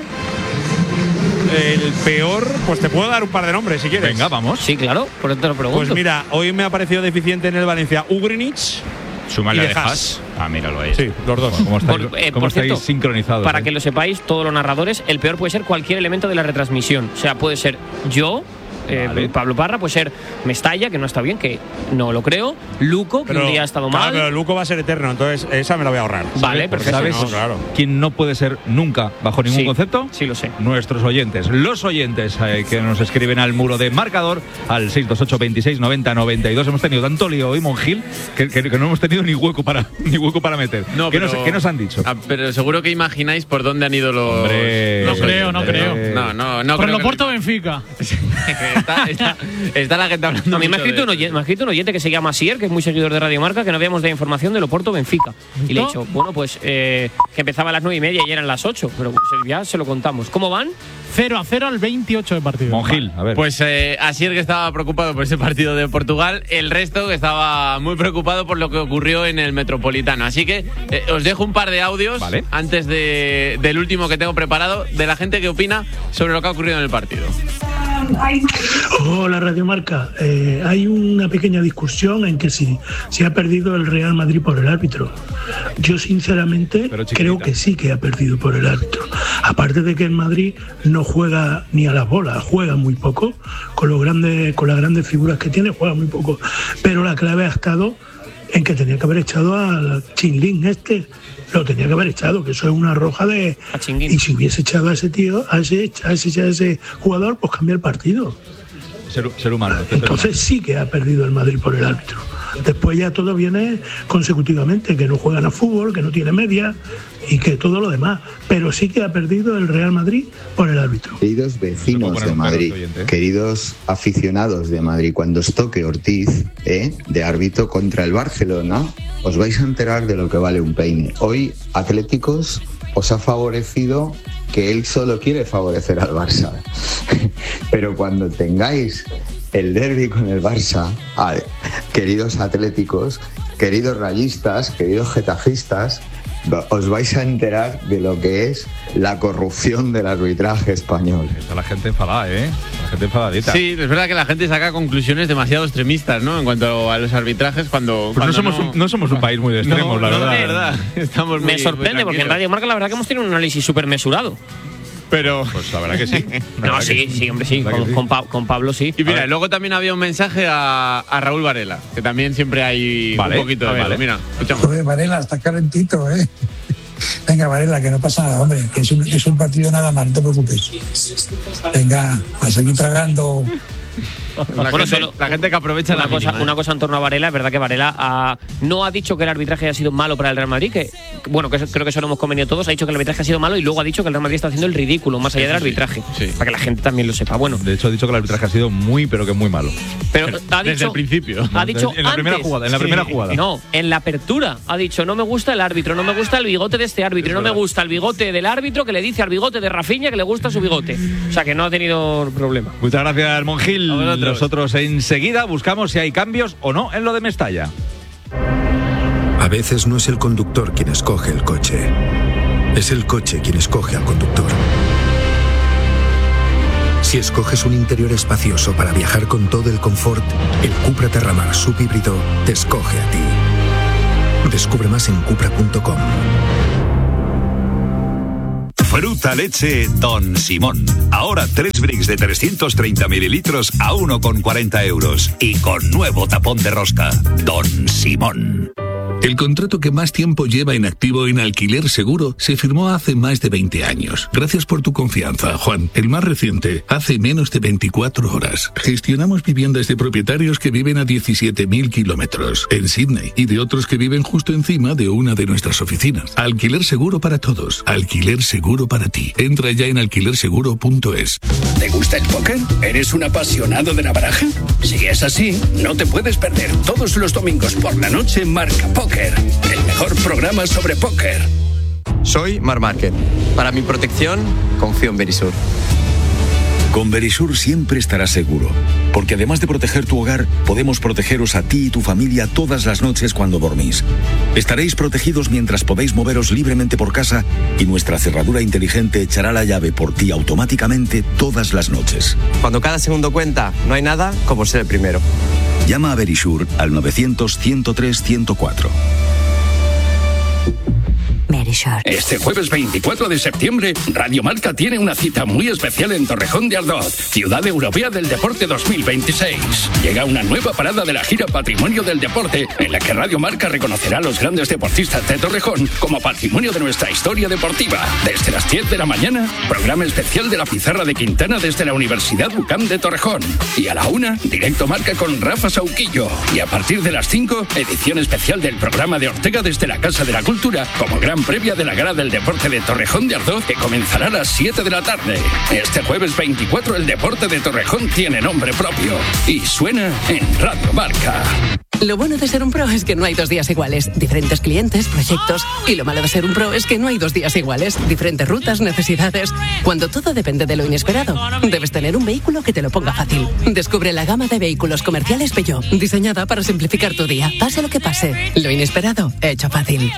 [SPEAKER 4] El peor, pues te puedo dar un par de nombres si quieres.
[SPEAKER 2] Venga, vamos.
[SPEAKER 1] Sí, claro, por eso te lo pregunto.
[SPEAKER 4] Pues mira, hoy me ha parecido deficiente en el Valencia Ugrinic.
[SPEAKER 5] Súmale de Haas. Ah, míralo ahí.
[SPEAKER 4] Sí, los dos.
[SPEAKER 2] ¿Cómo estáis,
[SPEAKER 1] por, eh,
[SPEAKER 2] cómo
[SPEAKER 1] por
[SPEAKER 2] estáis
[SPEAKER 1] cierto,
[SPEAKER 2] sincronizados?
[SPEAKER 1] Para
[SPEAKER 2] eh?
[SPEAKER 1] que lo sepáis, todos los narradores, el peor puede ser cualquier elemento de la retransmisión. O sea, puede ser yo, eh, vale. Pablo Parra, puede ser Mestalla, que no está bien, que no lo creo, Luco, que
[SPEAKER 4] pero,
[SPEAKER 1] un día ha estado
[SPEAKER 4] claro,
[SPEAKER 1] mal.
[SPEAKER 4] Pero Luco va a ser eterno, entonces esa me la voy a ahorrar.
[SPEAKER 1] Vale, perfecto.
[SPEAKER 2] ¿Sabes
[SPEAKER 4] no, claro.
[SPEAKER 2] quién no puede ser nunca bajo ningún
[SPEAKER 1] sí,
[SPEAKER 2] concepto?
[SPEAKER 1] Sí, lo sé.
[SPEAKER 2] Nuestros oyentes. Los oyentes eh, que nos escriben al muro de marcador al seis dos ocho, veintiséis, noventa, noventa y dos. Hemos tenido tanto lío hoy, Monjil, que, que, que no hemos tenido ni hueco para ni hueco para meter.
[SPEAKER 9] No,
[SPEAKER 2] ¿Qué,
[SPEAKER 9] pero,
[SPEAKER 2] nos, ¿Qué nos han dicho?
[SPEAKER 9] Ah, pero seguro que imagináis por dónde han ido los.
[SPEAKER 2] Hombre,
[SPEAKER 6] no creo, no creo.
[SPEAKER 9] No, no, no.
[SPEAKER 6] Por
[SPEAKER 9] creo
[SPEAKER 6] el Oporto que... Benfica.
[SPEAKER 9] está, está, está la gente hablando.
[SPEAKER 1] No, a mí me ha escrito, un oyente, me ha escrito un oyente que se llama Sier, que es muy seguidor de Radio Marca, que no habíamos de información del Oporto Benfica. Y le he dicho, bueno, pues eh, que empezaba a las nueve y media y eran las ocho, pero pues, ya se lo contamos. ¿Cómo van?
[SPEAKER 6] cero a cero al veintiocho de partido.
[SPEAKER 2] Monjil, a ver.
[SPEAKER 9] Pues eh, Asier, que estaba preocupado por ese partido de Portugal, el resto que estaba muy preocupado por lo que ocurrió en el Metropolitano. Así que eh, os dejo un par de audios
[SPEAKER 2] vale.
[SPEAKER 9] antes de, del último que tengo preparado, de la gente que opina sobre lo que ha ocurrido en el partido.
[SPEAKER 16] Hola Radio Marca, eh, hay una pequeña discusión en que si, si ha perdido el Real Madrid por el árbitro. Yo sinceramente creo que sí que ha perdido por el árbitro. Aparte de que el Madrid no juega ni a las bolas, juega muy poco, con, los grandes, con las grandes figuras que tiene juega muy poco, pero la clave ha estado en que tenía que haber echado al Chinlín este. Lo tenía que haber echado, que eso es una roja de... Y si hubiese echado a ese tío, a ese, a ese, a ese jugador, pues cambia el partido.
[SPEAKER 2] Ser, ser humano.
[SPEAKER 16] Entonces
[SPEAKER 2] ser humano.
[SPEAKER 16] Sí que ha perdido el Madrid por el árbitro. Después ya todo viene consecutivamente, que no juegan a fútbol, que no tiene media y que todo lo demás. Pero sí que ha perdido el Real Madrid por el árbitro.
[SPEAKER 17] Queridos vecinos de Madrid, queridos aficionados de Madrid, cuando os toque Ortiz, ¿eh? de árbitro contra el Barcelona, os vais a enterar de lo que vale un peine. Hoy Atléticos os ha favorecido que él solo quiere favorecer al Barça. Pero cuando tengáis el derbi con el Barça, ah, queridos atléticos, queridos rayistas, queridos getafistas, os vais a enterar de lo que es la corrupción del arbitraje español.
[SPEAKER 2] Está la gente enfadada, ¿eh? La gente enfadadita.
[SPEAKER 9] Sí, es verdad que la gente saca conclusiones demasiado extremistas, ¿no? En cuanto a los arbitrajes, cuando.
[SPEAKER 2] Pues
[SPEAKER 9] cuando
[SPEAKER 2] no, somos
[SPEAKER 9] no...
[SPEAKER 2] Un, no somos un país muy de extremos,
[SPEAKER 9] no,
[SPEAKER 2] la
[SPEAKER 9] no,
[SPEAKER 2] verdad.
[SPEAKER 9] De verdad. Estamos muy,
[SPEAKER 1] Me sorprende,
[SPEAKER 9] muy
[SPEAKER 1] porque en Radio Marca la verdad que hemos tenido un análisis súper mesurado.
[SPEAKER 9] Pero.
[SPEAKER 2] Pues la verdad que sí.
[SPEAKER 1] No, sí, sí, sí, hombre, sí. Con,
[SPEAKER 2] sí.
[SPEAKER 1] Con, pa con Pablo sí.
[SPEAKER 9] Y mira, luego también había un mensaje a, a Raúl Varela, que también siempre hay vale, un poquito de
[SPEAKER 2] vale.
[SPEAKER 9] palo. Mira, escuchamos.
[SPEAKER 18] Joder, Varela, está calentito, ¿eh? Venga, Varela, que no pasa nada, hombre, que es un, es un partido nada más, no te preocupes. Venga, a seguir tragando
[SPEAKER 2] La,
[SPEAKER 1] bueno,
[SPEAKER 2] gente,
[SPEAKER 1] solo,
[SPEAKER 2] la gente que aprovecha
[SPEAKER 1] una
[SPEAKER 2] la
[SPEAKER 1] cosa,
[SPEAKER 2] mínima, ¿eh?
[SPEAKER 1] una cosa en torno a Varela, es verdad que Varela ha, no ha dicho que el arbitraje haya sido malo para el Real Madrid, que bueno, que eso, creo que eso lo hemos convenido todos, ha dicho que el arbitraje ha sido malo y luego ha dicho que el Real Madrid está haciendo el ridículo, más allá del arbitraje, sí, sí. Para que la gente también lo sepa. Bueno,
[SPEAKER 2] de hecho ha dicho que el arbitraje ha sido muy, pero que muy malo.
[SPEAKER 1] Pero ha dicho,
[SPEAKER 2] desde el principio.
[SPEAKER 1] Ha dicho
[SPEAKER 2] en la
[SPEAKER 1] antes,
[SPEAKER 2] primera jugada, en la
[SPEAKER 1] sí.
[SPEAKER 2] primera jugada.
[SPEAKER 1] No, en la apertura ha dicho, no me gusta el árbitro, no me gusta el bigote de este árbitro, no me gusta el bigote del árbitro que le dice al bigote de Rafinha que le gusta su bigote. O sea, que no ha tenido problema.
[SPEAKER 2] Muchas gracias, Monjil. Nosotros enseguida buscamos si hay cambios o no en lo de Mestalla.
[SPEAKER 19] A veces no es el conductor quien escoge el coche, es el coche quien escoge al conductor. Si escoges un interior espacioso para viajar con todo el confort, el Cupra Terramar subhíbrido te escoge a ti. Descubre más en cupra punto com.
[SPEAKER 20] Fruta leche Don Simón. Ahora tres bricks de trescientos treinta mililitros a uno con cuarenta euros. Y con nuevo tapón de rosca. Don Simón.
[SPEAKER 13] El contrato que más tiempo lleva en activo en Alquiler Seguro se firmó hace más de veinte años. Gracias por tu confianza, Juan. El más reciente, hace menos de veinticuatro horas. Gestionamos viviendas de propietarios que viven a diecisiete mil kilómetros en Sydney y de otros que viven justo encima de una de nuestras oficinas. Alquiler Seguro para todos. Alquiler Seguro para ti. Entra ya en alquiler seguro punto es.
[SPEAKER 21] ¿Te gusta el póker? ¿Eres un apasionado de la baraja? Si es así, no te puedes perder todos los domingos por la noche Marca Póker. El mejor programa sobre póker.
[SPEAKER 22] Soy Mar Márquez. Para mi protección, confío en Verisur.
[SPEAKER 20] Con Verisur siempre estarás seguro, porque además de proteger tu hogar, podemos protegeros a ti y tu familia todas las noches cuando dormís. Estaréis protegidos mientras podéis moveros libremente por casa y nuestra cerradura inteligente echará la llave por ti automáticamente todas las noches.
[SPEAKER 22] Cuando cada segundo cuenta, no hay nada como ser el primero.
[SPEAKER 20] Llama a Verisur al novecientos, ciento tres, ciento cuatro.
[SPEAKER 21] Este jueves veinticuatro de septiembre, Radio Marca tiene una cita muy especial en Torrejón de Ardoz, Ciudad Europea del Deporte dos mil veintiséis. Llega una nueva parada de la gira Patrimonio del Deporte, en la que Radio Marca reconocerá a los grandes deportistas de Torrejón como patrimonio de nuestra historia deportiva. Desde las diez de la mañana, programa especial de la Pizarra de Quintana desde la Universidad U C A M de Torrejón. Y a la una, directo Marca con Rafa Sauquillo. Y a partir de las cinco, edición especial del programa de Ortega desde la Casa de la Cultura, como gran previa de la Gala del Deporte de Torrejón de Ardoz, que comenzará a las siete de la tarde. Este jueves veinticuatro el deporte de Torrejón tiene nombre propio y suena en Radio Marca.
[SPEAKER 23] Lo bueno de ser un pro es que no hay dos días iguales. Diferentes clientes, proyectos. Y lo malo de ser un pro es que no hay dos días iguales. Diferentes rutas, necesidades. Cuando todo depende de lo inesperado, debes tener un vehículo que te lo ponga fácil. Descubre la gama de vehículos comerciales Peugeot, diseñada para simplificar tu día. Pase lo que pase, lo inesperado, hecho fácil.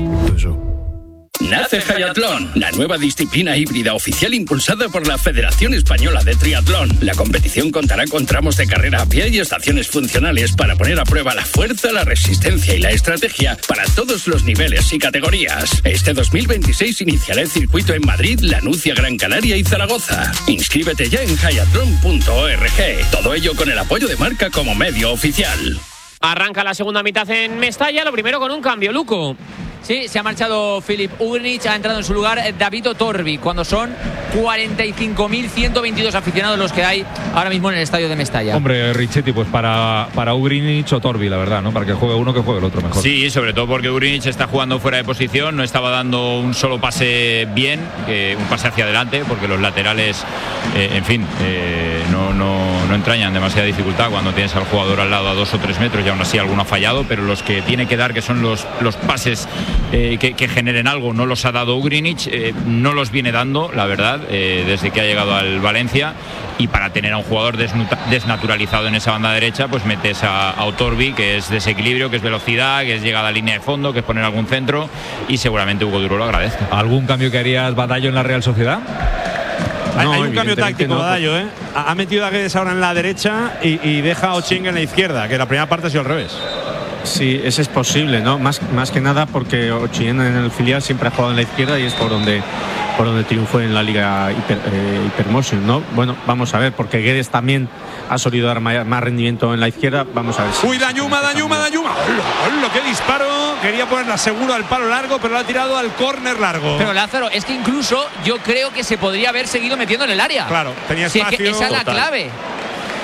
[SPEAKER 21] Nace Hayatlón, la nueva disciplina híbrida oficial impulsada por la Federación Española de Triatlón. La competición contará con tramos de carrera a pie y estaciones funcionales para poner a prueba la fuerza, la resistencia y la estrategia para todos los niveles y categorías. Este dos mil veintiséis iniciará el circuito en Madrid, Lanucia, Gran Canaria y Zaragoza. Inscríbete ya en hayatlón punto org. Todo ello con el apoyo de Marca como medio oficial.
[SPEAKER 1] Arranca la segunda mitad en Mestalla, lo primero con un cambio, Luco.
[SPEAKER 3] Sí, se ha marchado Filip Ugrinic, ha entrado en su lugar David Otorbi, cuando son cuarenta y cinco mil ciento veintidós aficionados los que hay ahora mismo en el estadio de Mestalla.
[SPEAKER 2] Hombre, Richetti, pues para, para Ugrinic o Torbi, la verdad, ¿no? Para que juegue uno, que juegue el otro mejor.
[SPEAKER 5] Sí, sobre todo porque Ugrinic está jugando fuera de posición, no estaba dando un solo pase bien, eh, un pase hacia adelante, porque los laterales, eh, en fin, eh, no, no, no entrañan demasiada dificultad cuando tienes al jugador al lado a dos o tres metros y aún así alguno ha fallado, pero los que tiene que dar, que son los, los pases Eh, que, que generen algo, no los ha dado Ugrinic, eh, no los viene dando, la verdad, eh, desde que ha llegado al Valencia, y para tener a un jugador desnaturalizado en esa banda derecha, pues metes a, a Otorbi, que es desequilibrio, que es velocidad, que es llegada a línea de fondo, que es poner algún centro, y seguramente Hugo Duro lo agradezca.
[SPEAKER 2] ¿Algún cambio que harías, Badallo, en la Real Sociedad?
[SPEAKER 4] No, hay un cambio táctico,
[SPEAKER 2] no,
[SPEAKER 4] Badallo, ¿eh? Ha metido a Guedes ahora en la derecha y, y deja a Oching en la izquierda, que la primera parte ha sido al revés.
[SPEAKER 8] Sí, ese es posible, ¿no? Más, más que nada porque Ochillén en el filial siempre ha jugado en la izquierda y es por donde por donde triunfó en la Liga Hiper, eh, Hypermotion, ¿no? Bueno, vamos a ver, porque Guedes también ha solido dar más, más rendimiento en la izquierda. Vamos a ver. Si
[SPEAKER 4] Uy, Dañuma, Dañuma, Dañuma. Lo que disparo. Quería ponerla seguro al palo largo, pero lo ha tirado al córner largo.
[SPEAKER 3] Pero Lázaro, es que incluso yo creo que se podría haber seguido metiendo en el área.
[SPEAKER 4] Claro, tenía
[SPEAKER 3] si
[SPEAKER 4] espacio.
[SPEAKER 3] es que esa es la
[SPEAKER 4] Total.
[SPEAKER 3] clave.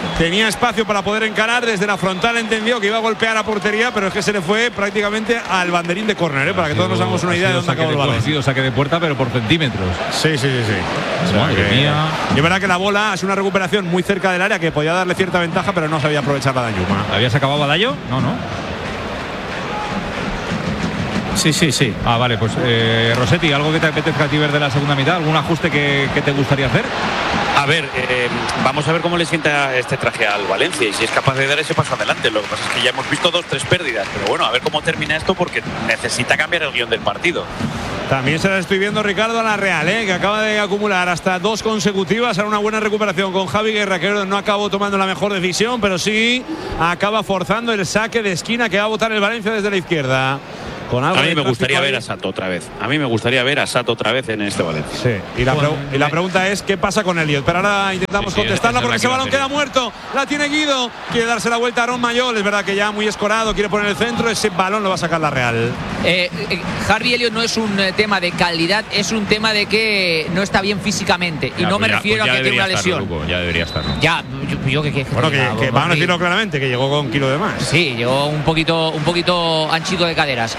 [SPEAKER 4] tenía espacio para poder encarar. Desde la frontal entendió que iba a golpear a portería, pero es que se le fue prácticamente al banderín de córner, ¿eh? Para que todos nos hagamos una idea de dónde acabó el balón.
[SPEAKER 2] Ha sido saque de puerta, pero por centímetros.
[SPEAKER 4] Sí, sí, sí, sí. O sea,
[SPEAKER 2] Madre
[SPEAKER 4] que,
[SPEAKER 2] mía.
[SPEAKER 4] Y es verdad que la bola es una recuperación muy cerca del área que podía darle cierta ventaja, pero no sabía aprovechar la Danjuma.
[SPEAKER 2] ¿Habías acabado Badayo? No, no.
[SPEAKER 8] Sí, sí, sí.
[SPEAKER 2] Ah, vale, pues eh, Rossetti, ¿algo que te apetezca a ti ver de la segunda mitad? ¿Algún ajuste que, que te gustaría hacer?
[SPEAKER 7] A ver, eh, vamos a ver cómo le sienta este traje al Valencia y si es capaz de dar ese paso adelante. Lo que pasa es que ya hemos visto dos, tres pérdidas, pero bueno, a ver cómo termina esto porque necesita cambiar el guión del partido.
[SPEAKER 4] También se la estoy viendo Ricardo a la Real, ¿eh? Que acaba de acumular hasta dos consecutivas. Ahora una buena recuperación con Javi Guerra, que no acabó tomando la mejor decisión, pero sí acaba forzando el saque de esquina que va a botar el Valencia desde la izquierda. Con algo
[SPEAKER 7] a mí me gustaría
[SPEAKER 4] ahí.
[SPEAKER 7] ver a Sato otra vez. A mí me gustaría ver a Sato otra vez en este Valencia.
[SPEAKER 4] Sí. Y la, pre y la pregunta es ¿qué pasa con Elliot? Pero ahora intentamos sí, sí, contestarla porque ese balón queda muerto. La tiene Guido. Quiere darse la vuelta a Aaron Mayol. Es verdad que ya muy escorado. Quiere poner el centro. Ese balón lo va a sacar la Real.
[SPEAKER 3] Eh, eh, Harvey Elliott no es un eh, tema de calidad, es un tema de que no está bien físicamente. Y
[SPEAKER 5] ya,
[SPEAKER 3] no me
[SPEAKER 5] pues
[SPEAKER 3] refiero
[SPEAKER 5] ya, pues
[SPEAKER 3] a que tiene una
[SPEAKER 5] estarlo,
[SPEAKER 3] lesión.
[SPEAKER 5] Luco, ya debería estarlo.
[SPEAKER 3] Ya, yo, yo que, que,
[SPEAKER 4] bueno, que, que, que vamos a decirlo claramente, que llegó con un kilo de más.
[SPEAKER 3] Sí, llegó un poquito, un poquito anchito de caderas.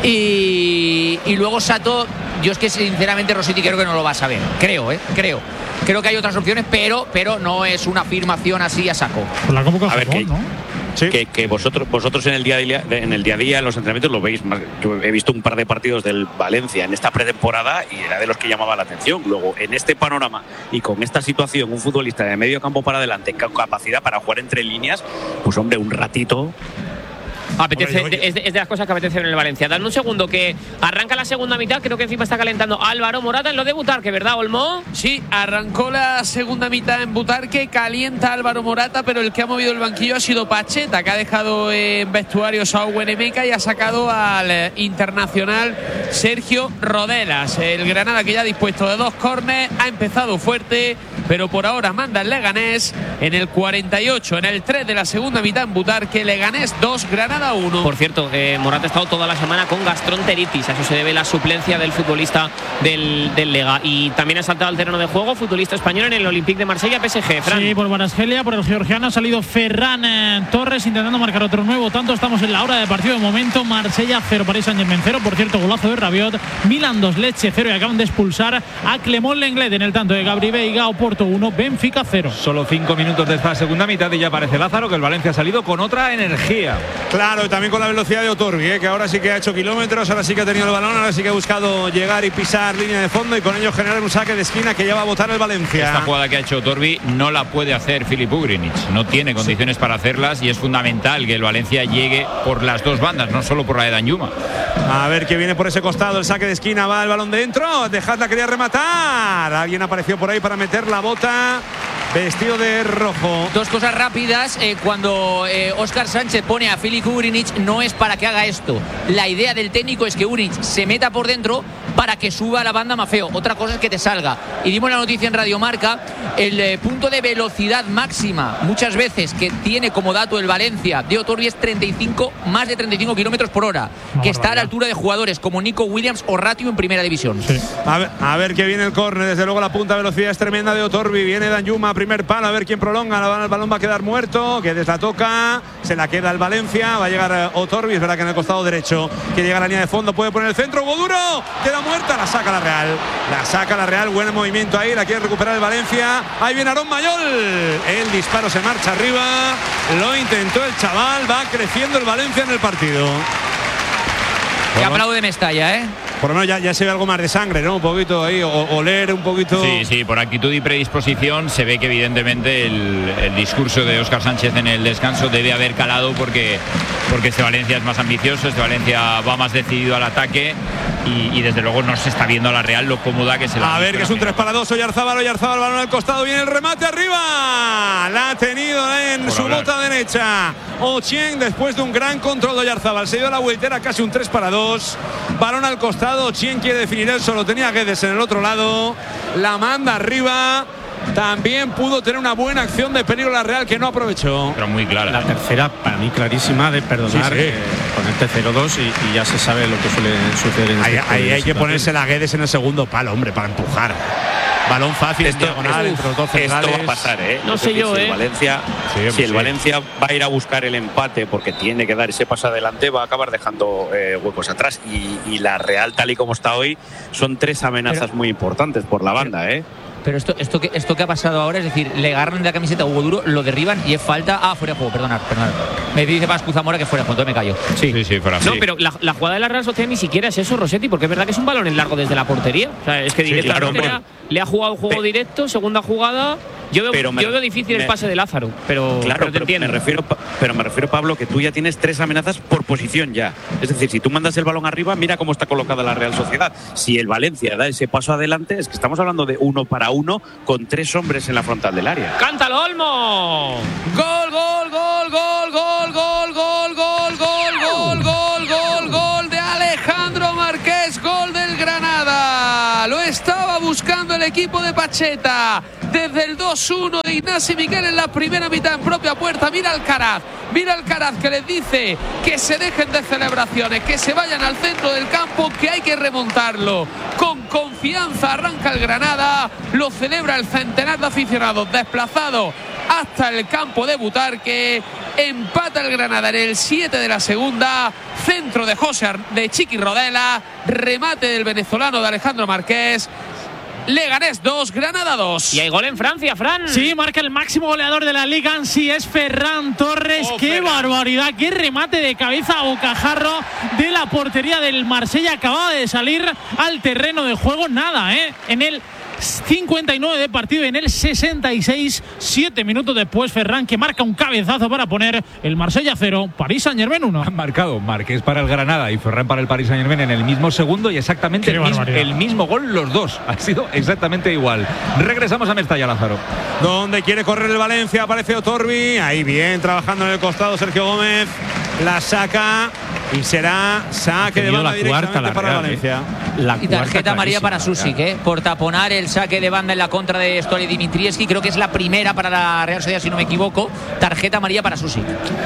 [SPEAKER 3] Y, y luego Sato, yo es que sinceramente Rossetti creo que no lo va a saber. Creo, ¿eh? Creo. Creo que hay otras opciones, pero, pero no es una afirmación así a saco.
[SPEAKER 6] Pues la convocación,
[SPEAKER 7] a ver, que,
[SPEAKER 6] ¿no?
[SPEAKER 7] Sí. Que, que vosotros vosotros en el día a día en el día a día en los entrenamientos lo veis más. Yo he visto un par de partidos del Valencia en esta pretemporada y era de los que llamaba la atención. Luego en este panorama y con esta situación, un futbolista de medio campo para adelante con capacidad para jugar entre líneas, pues hombre, un ratito.
[SPEAKER 1] Apetece, Hombre, yo, yo. Es, de, es de las cosas que apetece en el Valencia. Dame un segundo, que arranca la segunda mitad. Creo que encima está calentando Álvaro Morata en lo de Butarque, ¿verdad, Olmo?
[SPEAKER 9] Sí, arrancó la segunda mitad en Butarque, calienta Álvaro Morata, pero el que ha movido el banquillo ha sido Pacheta, que ha dejado en vestuario Sao Buenemeca y ha sacado al internacional Sergio Rodelas. El Granada, que ya ha dispuesto de dos córneres, ha empezado fuerte, pero por ahora manda el Leganés en el cuarenta y ocho, en el tres de la segunda mitad en Butarque. Leganés dos, Granada uno.
[SPEAKER 1] Por cierto, eh, Morata ha estado toda la semana con gastroenteritis. A eso se debe la suplencia del futbolista del, del Lega. Y también ha saltado al terreno de juego futbolista español en el Olympique de Marsella, P S G. Fran.
[SPEAKER 6] Sí, por Barasgelia, por el georgiano ha salido Ferran eh, Torres intentando marcar otro nuevo tanto. Estamos en la hora de partido de momento. Marsella cero, Paris Saint-Germain cero. Por cierto, golazo de Rabiot. Milan dos, Lecce cero. Y acaban de expulsar a Clement Lenglet en el tanto de Gabri Veiga. Oporto uno, Benfica cero.
[SPEAKER 2] Solo cinco minutos de esta segunda mitad y ya aparece Lázaro, que el Valencia ha salido con otra energía.
[SPEAKER 4] Claro, y también con la velocidad de Otorbi, ¿eh? Que ahora sí que ha hecho kilómetros, ahora sí que ha tenido el balón, ahora sí que ha buscado llegar y pisar línea de fondo y con ello generar un saque de esquina que ya va a botar el Valencia.
[SPEAKER 5] Esta jugada que ha hecho Otorbi no la puede hacer Filip Ugrinic, no tiene condiciones sí. para hacerlas y es fundamental que el Valencia llegue por las dos bandas, no solo por la de Danjuma.
[SPEAKER 4] A ver qué viene por ese costado, el saque de esquina, va el balón dentro, dejadla, quería rematar, alguien apareció por ahí para meter la bota. Vestido de rojo.
[SPEAKER 3] Dos cosas rápidas. Eh, cuando eh, Óscar Sánchez pone a Filip Ugrinic, no es para que haga esto. La idea del técnico es que Ugrinic se meta por dentro para que suba a la banda Maffeo. Otra cosa es que te salga. Y dimos la noticia en Radio Marca, el eh, punto de velocidad máxima, muchas veces que tiene como dato el Valencia de Otorbi es treinta y cinco, más de treinta y cinco kilómetros por hora, no, que está vale. a la altura de jugadores como Nico Williams o Ratio en primera división.
[SPEAKER 6] Sí.
[SPEAKER 4] A ver, a ver que viene el córner. Desde luego la punta de velocidad es tremenda de Otorbi. Viene Danjuma, primer palo, a ver quién prolonga. El balón va a quedar muerto, que desde la toca, se la queda el Valencia, va a llegar Otorbi, es verdad que en el costado derecho que llega a la línea de fondo, puede poner el centro, Goduro, queda muerta, la saca la Real, la saca la Real, buen movimiento ahí, la quiere recuperar el Valencia, ahí viene Aaron Mayol, el disparo se marcha arriba, lo intentó el chaval, va creciendo el Valencia en el partido.
[SPEAKER 3] Que aplaude Mestalla, ¿eh?
[SPEAKER 4] Por lo menos ya, ya se ve algo más de sangre, ¿no? Un poquito ahí, o, oler un poquito.
[SPEAKER 5] Sí, sí, por actitud y predisposición se ve que evidentemente el, el discurso de Óscar Sánchez en el descanso debe haber calado porque, porque este Valencia es más ambicioso, este Valencia va más decidido al ataque y, y desde luego no se está viendo a la Real lo cómoda que se la.
[SPEAKER 4] A ver, que es un tres para dos, Oyarzábal, Oyarzábal, balón al costado, viene el remate arriba, la ha tenido en por su hablar. bota derecha Ochien después de un gran control de Oyarzábal, se dio la vueltera, casi un tres para dos, balón al costado. Ochien quiere definir él, solo tenía Guedes en el otro lado, la manda arriba. También pudo tener una buena acción de peligro la Real que no aprovechó.
[SPEAKER 5] Pero muy clara.
[SPEAKER 8] La tercera, para mí, clarísima de perdonar, sí, sí. Eh, ponerte cero dos y, y ya se sabe lo que suele suceder en
[SPEAKER 4] Ahí,
[SPEAKER 8] este
[SPEAKER 4] ahí hay que ponerse la Guedes en el segundo palo, hombre, para empujar. balón fácil,
[SPEAKER 7] esto,
[SPEAKER 4] diagonal, entre los dos centrales.
[SPEAKER 7] Esto va a pasar, ¿eh?
[SPEAKER 1] No
[SPEAKER 7] es
[SPEAKER 1] sé
[SPEAKER 7] decir,
[SPEAKER 1] yo,
[SPEAKER 7] si
[SPEAKER 1] ¿eh?
[SPEAKER 7] El Valencia,
[SPEAKER 4] sí,
[SPEAKER 7] si el
[SPEAKER 4] sí.
[SPEAKER 7] Valencia va a ir a buscar el empate porque tiene que dar ese paso adelante, va a acabar dejando eh, huecos atrás. Y, y la Real, tal y como está hoy, son tres amenazas
[SPEAKER 3] Pero,
[SPEAKER 7] muy importantes por la banda, ¿eh?
[SPEAKER 3] Pero esto, esto, que, esto que ha pasado ahora, es decir, le agarran de la camiseta a Hugo Duro, lo derriban y es falta. Ah, fuera de juego, perdonad, perdonad. Me dice Pascu Zamora que fuera de juego, entonces me callo.
[SPEAKER 5] Sí, sí, sí, fuera.
[SPEAKER 1] No,
[SPEAKER 5] sí.
[SPEAKER 1] pero la, la jugada de la Real Sociedad ni siquiera es eso, Rossetti, porque es verdad que es un balón en largo desde la portería. O sea, es que
[SPEAKER 7] Sí,
[SPEAKER 1] directamente
[SPEAKER 7] claro,
[SPEAKER 1] le, ha, le ha jugado juego
[SPEAKER 7] Pe-
[SPEAKER 1] directo, segunda jugada. Yo veo,
[SPEAKER 7] Pero me-
[SPEAKER 1] yo veo difícil
[SPEAKER 7] me-
[SPEAKER 1] el pase de Lázaro, pero,
[SPEAKER 7] Claro,
[SPEAKER 1] pero te
[SPEAKER 7] pero,
[SPEAKER 1] entiendo.
[SPEAKER 7] me refiero, Pa- pero me refiero, Pablo, que tú ya tienes tres amenazas por posición ya. Es decir, si tú mandas el balón arriba, mira cómo está colocada la Real Sociedad. Si el Valencia da ese paso adelante, es que estamos hablando de uno para uno con tres hombres en la frontal del área.
[SPEAKER 1] ¡Cántalo, Olmo!
[SPEAKER 9] Gol, gol, gol, gol, gol, gol, gol, gol, gol, gol, gol, gol, gol de Alejandro Marqués, gol del Granada. Lo estaba buscando el equipo de Pacheta. Desde el dos uno de Ignasi Miguel en la primera mitad en propia puerta. Mira Alcaraz, mira Alcaraz que les dice que se dejen de celebraciones, que se vayan al centro del campo, que hay que remontarlo. Con confianza arranca el Granada, lo celebra el centenar de aficionados desplazados hasta el campo de Butarque. Empata el Granada en el siete de la segunda. Centro de José Ar- de Chiqui Rodela, remate del venezolano de Alejandro Marqués. Leganés dos, Granada dos.
[SPEAKER 1] Y hay gol en Francia, Fran.
[SPEAKER 6] Sí, marca el máximo goleador de la Liga, sí es Ferran Torres.
[SPEAKER 1] Oh,
[SPEAKER 6] ¡Qué
[SPEAKER 1] Ferran.
[SPEAKER 6] barbaridad! ¡Qué remate de cabeza a bocajarro de la portería del Marsella! Acababa de salir al terreno de juego. Nada, ¿eh? En el cincuenta y nueve de partido, en el sesenta y seis, siete minutos después, Ferran, que marca un cabezazo para poner el Marsella cero, París Saint-Germain uno.
[SPEAKER 2] Han marcado Marqués para el Granada y Ferran para el Paris Saint-Germain en el mismo segundo y exactamente el mismo, el mismo gol los dos. Ha sido exactamente igual. Regresamos a Mestalla, Lázaro.
[SPEAKER 4] Donde quiere correr el Valencia, aparece Otorbi. Ahí bien, trabajando en el costado Sergio Gómez. La saca y será saque de banda directamente para
[SPEAKER 8] Real,
[SPEAKER 4] Valencia.
[SPEAKER 8] ¿eh? La
[SPEAKER 3] Y tarjeta amarilla para Susic, ¿eh? Por taponar el saque de banda en la contra de Story Dimitrievski. Creo que es la primera para la Real Sociedad, si no me equivoco. Tarjeta amarilla para Susic.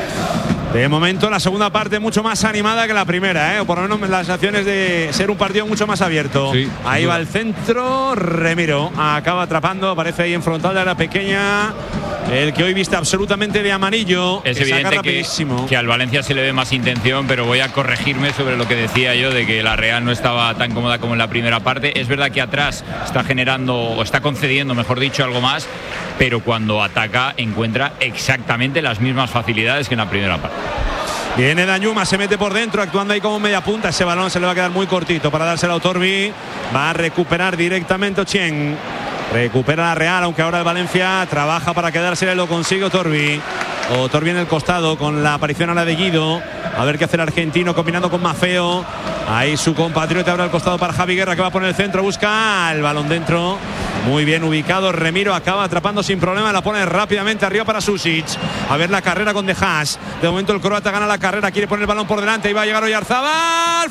[SPEAKER 4] De momento la segunda parte mucho más animada que la primera, ¿eh? O por lo menos las acciones de ser un partido mucho más abierto.
[SPEAKER 2] Sí,
[SPEAKER 4] ahí va el centro, Remiro acaba atrapando, aparece ahí en frontal de la pequeña. El que hoy viste absolutamente de amarillo.
[SPEAKER 5] Es
[SPEAKER 4] que saca
[SPEAKER 5] evidente que,
[SPEAKER 4] rapidísimo.
[SPEAKER 5] que al Valencia se le ve más intención, pero voy a corregirme sobre lo que decía yo de que la Real no estaba tan cómoda como en la primera parte. Es verdad que atrás está generando, o está concediendo, mejor dicho, algo más, pero cuando ataca encuentra exactamente las mismas facilidades que en la primera parte.
[SPEAKER 4] Viene Danjuma, se mete por dentro, actuando ahí como media punta. Ese balón se le va a quedar muy cortito para dárselo a Otorbi. Va a recuperar directamente Ochien. Recupera la Real, aunque ahora el Valencia trabaja para quedarse, lo consigue Otorbi. Otorbi en el costado con la aparición ahora de Guido. A ver qué hace el argentino combinando con Mafeo. Ahí su compatriota abre al costado para Javi Guerra, que va a poner el centro, busca el balón dentro. Muy bien ubicado, Remiro acaba atrapando sin problema, la pone rápidamente arriba para Susic. A ver la carrera con De Haas. De momento el croata gana la carrera, quiere poner el balón por delante y va a llegar Oyarzabal.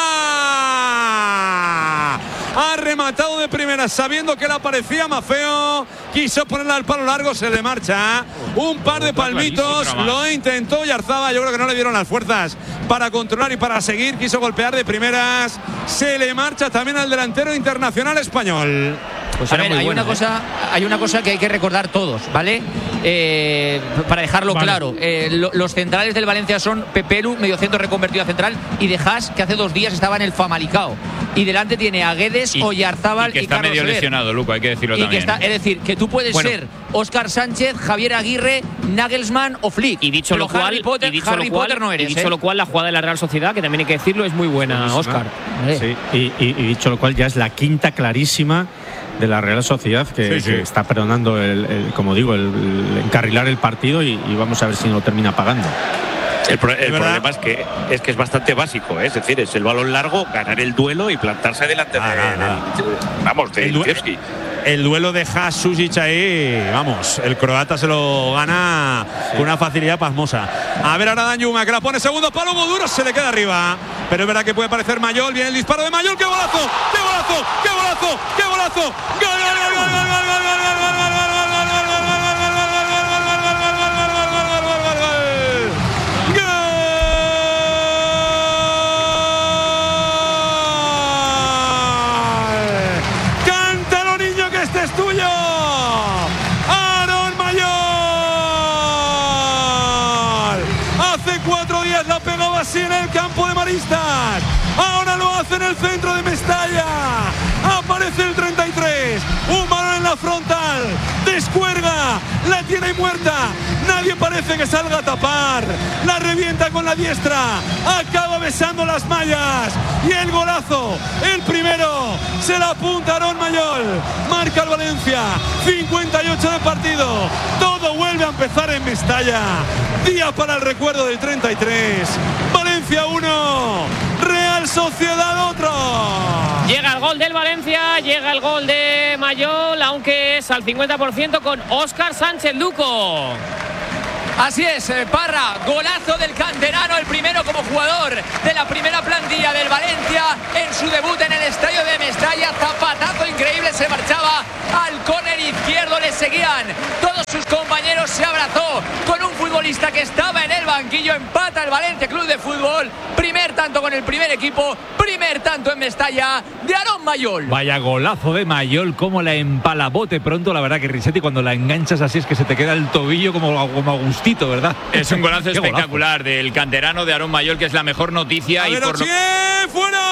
[SPEAKER 4] ¡Fuera! Ha rematado de primera sabiendo que le aparecía Mafeo. Quiso ponerla al palo largo, se le marcha. Un par de palmitos, lo intentó Oyarzabal. Yo creo que no le dieron las fuerzas para controlar y para seguir. Quiso golpear de primeras. Se le marcha también al delantero internacional español.
[SPEAKER 3] Pues a ver, hay una cosa, hay una cosa que hay que recordar todos, ¿vale? Eh, para dejarlo
[SPEAKER 6] Vale.
[SPEAKER 3] claro, eh, lo, los centrales del Valencia son Pepelu, mediocentro reconvertido a central, y De Haas, que hace dos días estaba en el Famalicao. Y delante tiene a Guedes,
[SPEAKER 5] Y-
[SPEAKER 3] Oyarzábal
[SPEAKER 5] y que
[SPEAKER 3] y
[SPEAKER 5] está
[SPEAKER 3] Carlos
[SPEAKER 5] medio
[SPEAKER 3] Soler.
[SPEAKER 5] lesionado, Luco, hay que decirlo
[SPEAKER 3] Y que
[SPEAKER 5] también.
[SPEAKER 3] está, es decir, que tú puedes
[SPEAKER 5] Bueno.
[SPEAKER 3] ser Óscar Sánchez, Javier Aguirre, Nagelsmann o Flick.
[SPEAKER 1] Y dicho
[SPEAKER 3] Pero
[SPEAKER 1] lo cual,
[SPEAKER 3] Harry Potter,
[SPEAKER 1] y dicho
[SPEAKER 3] Harry
[SPEAKER 1] lo cual,
[SPEAKER 3] Potter no eres,
[SPEAKER 1] y dicho
[SPEAKER 3] ¿eh?
[SPEAKER 1] lo cual, la jugada de la Real Sociedad, que también hay que decirlo, es muy buena, Óscar.
[SPEAKER 8] Sí, y, y- y dicho lo cual, ya es la quinta clarísima de la Real Sociedad que,
[SPEAKER 2] Sí, sí.
[SPEAKER 8] que está perdonando el, el- como digo, el, el encarrilar el partido y, y vamos a ver si no lo termina pagando.
[SPEAKER 7] El, pro- el
[SPEAKER 4] verdad.
[SPEAKER 7] problema es que es que es bastante básico, ¿eh? Es decir, es el balón largo, ganar el duelo y plantarse delante
[SPEAKER 4] Ah,
[SPEAKER 7] de,
[SPEAKER 4] ah, ah.
[SPEAKER 7] de- vamos, de
[SPEAKER 4] El due-
[SPEAKER 7] Dimitrievski.
[SPEAKER 4] El duelo de Haas Susic ahí, vamos, el croata se lo gana con una facilidad pasmosa. A ver ahora Danjuma, que la pone segundo palo, Hugo Duro se le queda arriba. Pero es verdad que puede parecer Mayol, viene el disparo de Mayol, ¡qué golazo! ¡Qué golazo! ¡Qué golazo! ¡Qué golazo! ¡Gol, gol, gol, gol, gol, gol, gol, gol, gol, gol, gol, gol, gol, casi en el campo de Maristas. Ahora lo hace en el centro de Mestalla. Aparece el treinta y tres. Un balón en la frontal. Descuerga. La tiene muerta. Nadie parece que salga a tapar. La revienta con la diestra. Acaba besando las mallas. Y el golazo. El primero. Se la apunta Aarón Mayol. Marca el Valencia. cincuenta y ocho de partido. Todo vuelve a empezar en Mestalla. Día para el recuerdo del treinta y tres. Valencia uno. Real Sociedad otro.
[SPEAKER 1] Llega el gol del Valencia, llega el gol de Mayol, aunque es al cincuenta por ciento con Óscar Sánchez Luco.
[SPEAKER 3] Así es, Parra, golazo del canterano, el primero como jugador de la primera plantilla del Valencia en su debut en el estadio de Mestalla. Zapatazo increíble, se marchaba al córner izquierdo, le seguían todos sus compañeros, se abrazó con un futbolista que estaba en el banquillo. Empata el Valencia Club de Fútbol, primer tanto con el primer equipo, primer tanto en Mestalla de Aarón Mayol.
[SPEAKER 2] Vaya golazo de Mayol, como la empala bote pronto, la verdad que Risetti, cuando la enganchas así es que se te queda el tobillo como, como Agustito, ¿verdad?
[SPEAKER 5] Es un golazo espectacular golazo del canterano de Aarón Mayol, que es la mejor noticia.
[SPEAKER 4] A
[SPEAKER 5] y
[SPEAKER 4] ver,
[SPEAKER 5] por lo...
[SPEAKER 4] ¡fuera!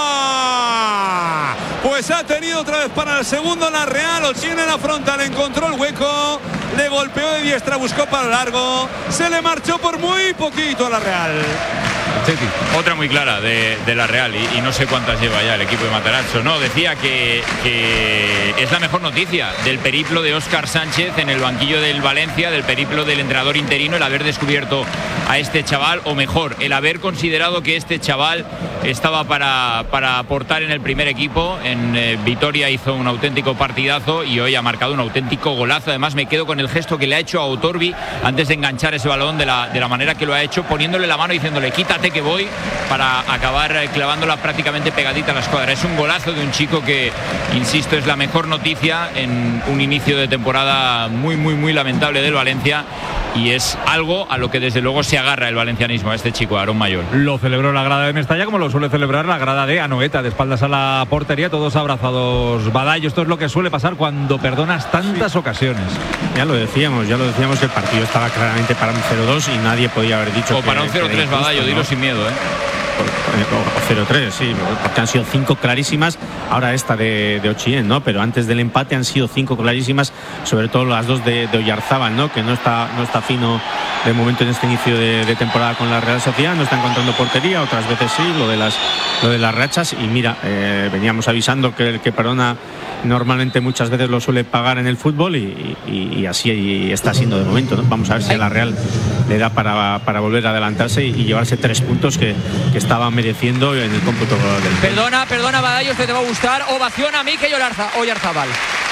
[SPEAKER 4] Pues ha tenido otra vez para el segundo la Real. Ochieng en la frontal, encontró el hueco, le golpeó de diestra, buscó para largo, se le marchó por muy poquito a la Real.
[SPEAKER 5] Otra muy clara de, de la Real y, y no sé cuántas lleva ya el equipo de Matarazzo. No, decía que, que es la mejor noticia del periplo de Óscar Sánchez en el banquillo del Valencia, del periplo del entrenador interino, el haber descubierto a este chaval, o mejor, el haber considerado que este chaval estaba para, para aportar en el primer equipo. En eh, Vitoria hizo un auténtico partidazo y hoy ha marcado un auténtico golazo. Además me quedo con el gesto que le ha hecho a Otorbi antes de enganchar ese balón de la, de la manera que lo ha hecho, poniéndole la mano y diciéndole quítate que voy, para acabar clavándola prácticamente pegadita a la escuadra. Es un golazo de un chico que, insisto, es la mejor noticia en un inicio de temporada muy, muy, muy lamentable del Valencia, y es algo a lo que desde luego se agarra el valencianismo, a este chico, Aarón Mayol.
[SPEAKER 2] Lo celebró la grada de Mestalla como lo suele celebrar la grada de Anoeta, de espaldas a la portería, todos abrazados. Badallo, esto es lo que suele pasar cuando perdonas tantas sí. ocasiones.
[SPEAKER 8] Ya lo decíamos, ya lo decíamos que el partido estaba claramente para un cero dos y nadie podía haber dicho
[SPEAKER 5] o
[SPEAKER 8] que,
[SPEAKER 5] para un cero tres, Badallo, ¿no? Dilo sin miedo, ¿eh?
[SPEAKER 8] cero tres, sí, porque han sido cinco clarísimas. Ahora esta de, de Ochieng, ¿no? Pero antes del empate han sido cinco clarísimas, sobre todo las dos de, de Oyarzábal, ¿no? Que no está, no está fino de momento en este inicio de, de temporada con la Real Sociedad, no está encontrando portería, otras veces sí, lo de las, lo de las rachas. Y mira, eh, veníamos avisando que el que perdona normalmente muchas veces lo suele pagar en el fútbol y, y, y así está siendo de momento, ¿no? Vamos a ver si a la Real le da para, para volver a adelantarse y, y llevarse tres puntos que, que estaba mereciendo en el cómputo del...
[SPEAKER 3] Perdona, perdona, Badallo, usted te va a gustar. Ovación a Mikel Oyarzábal.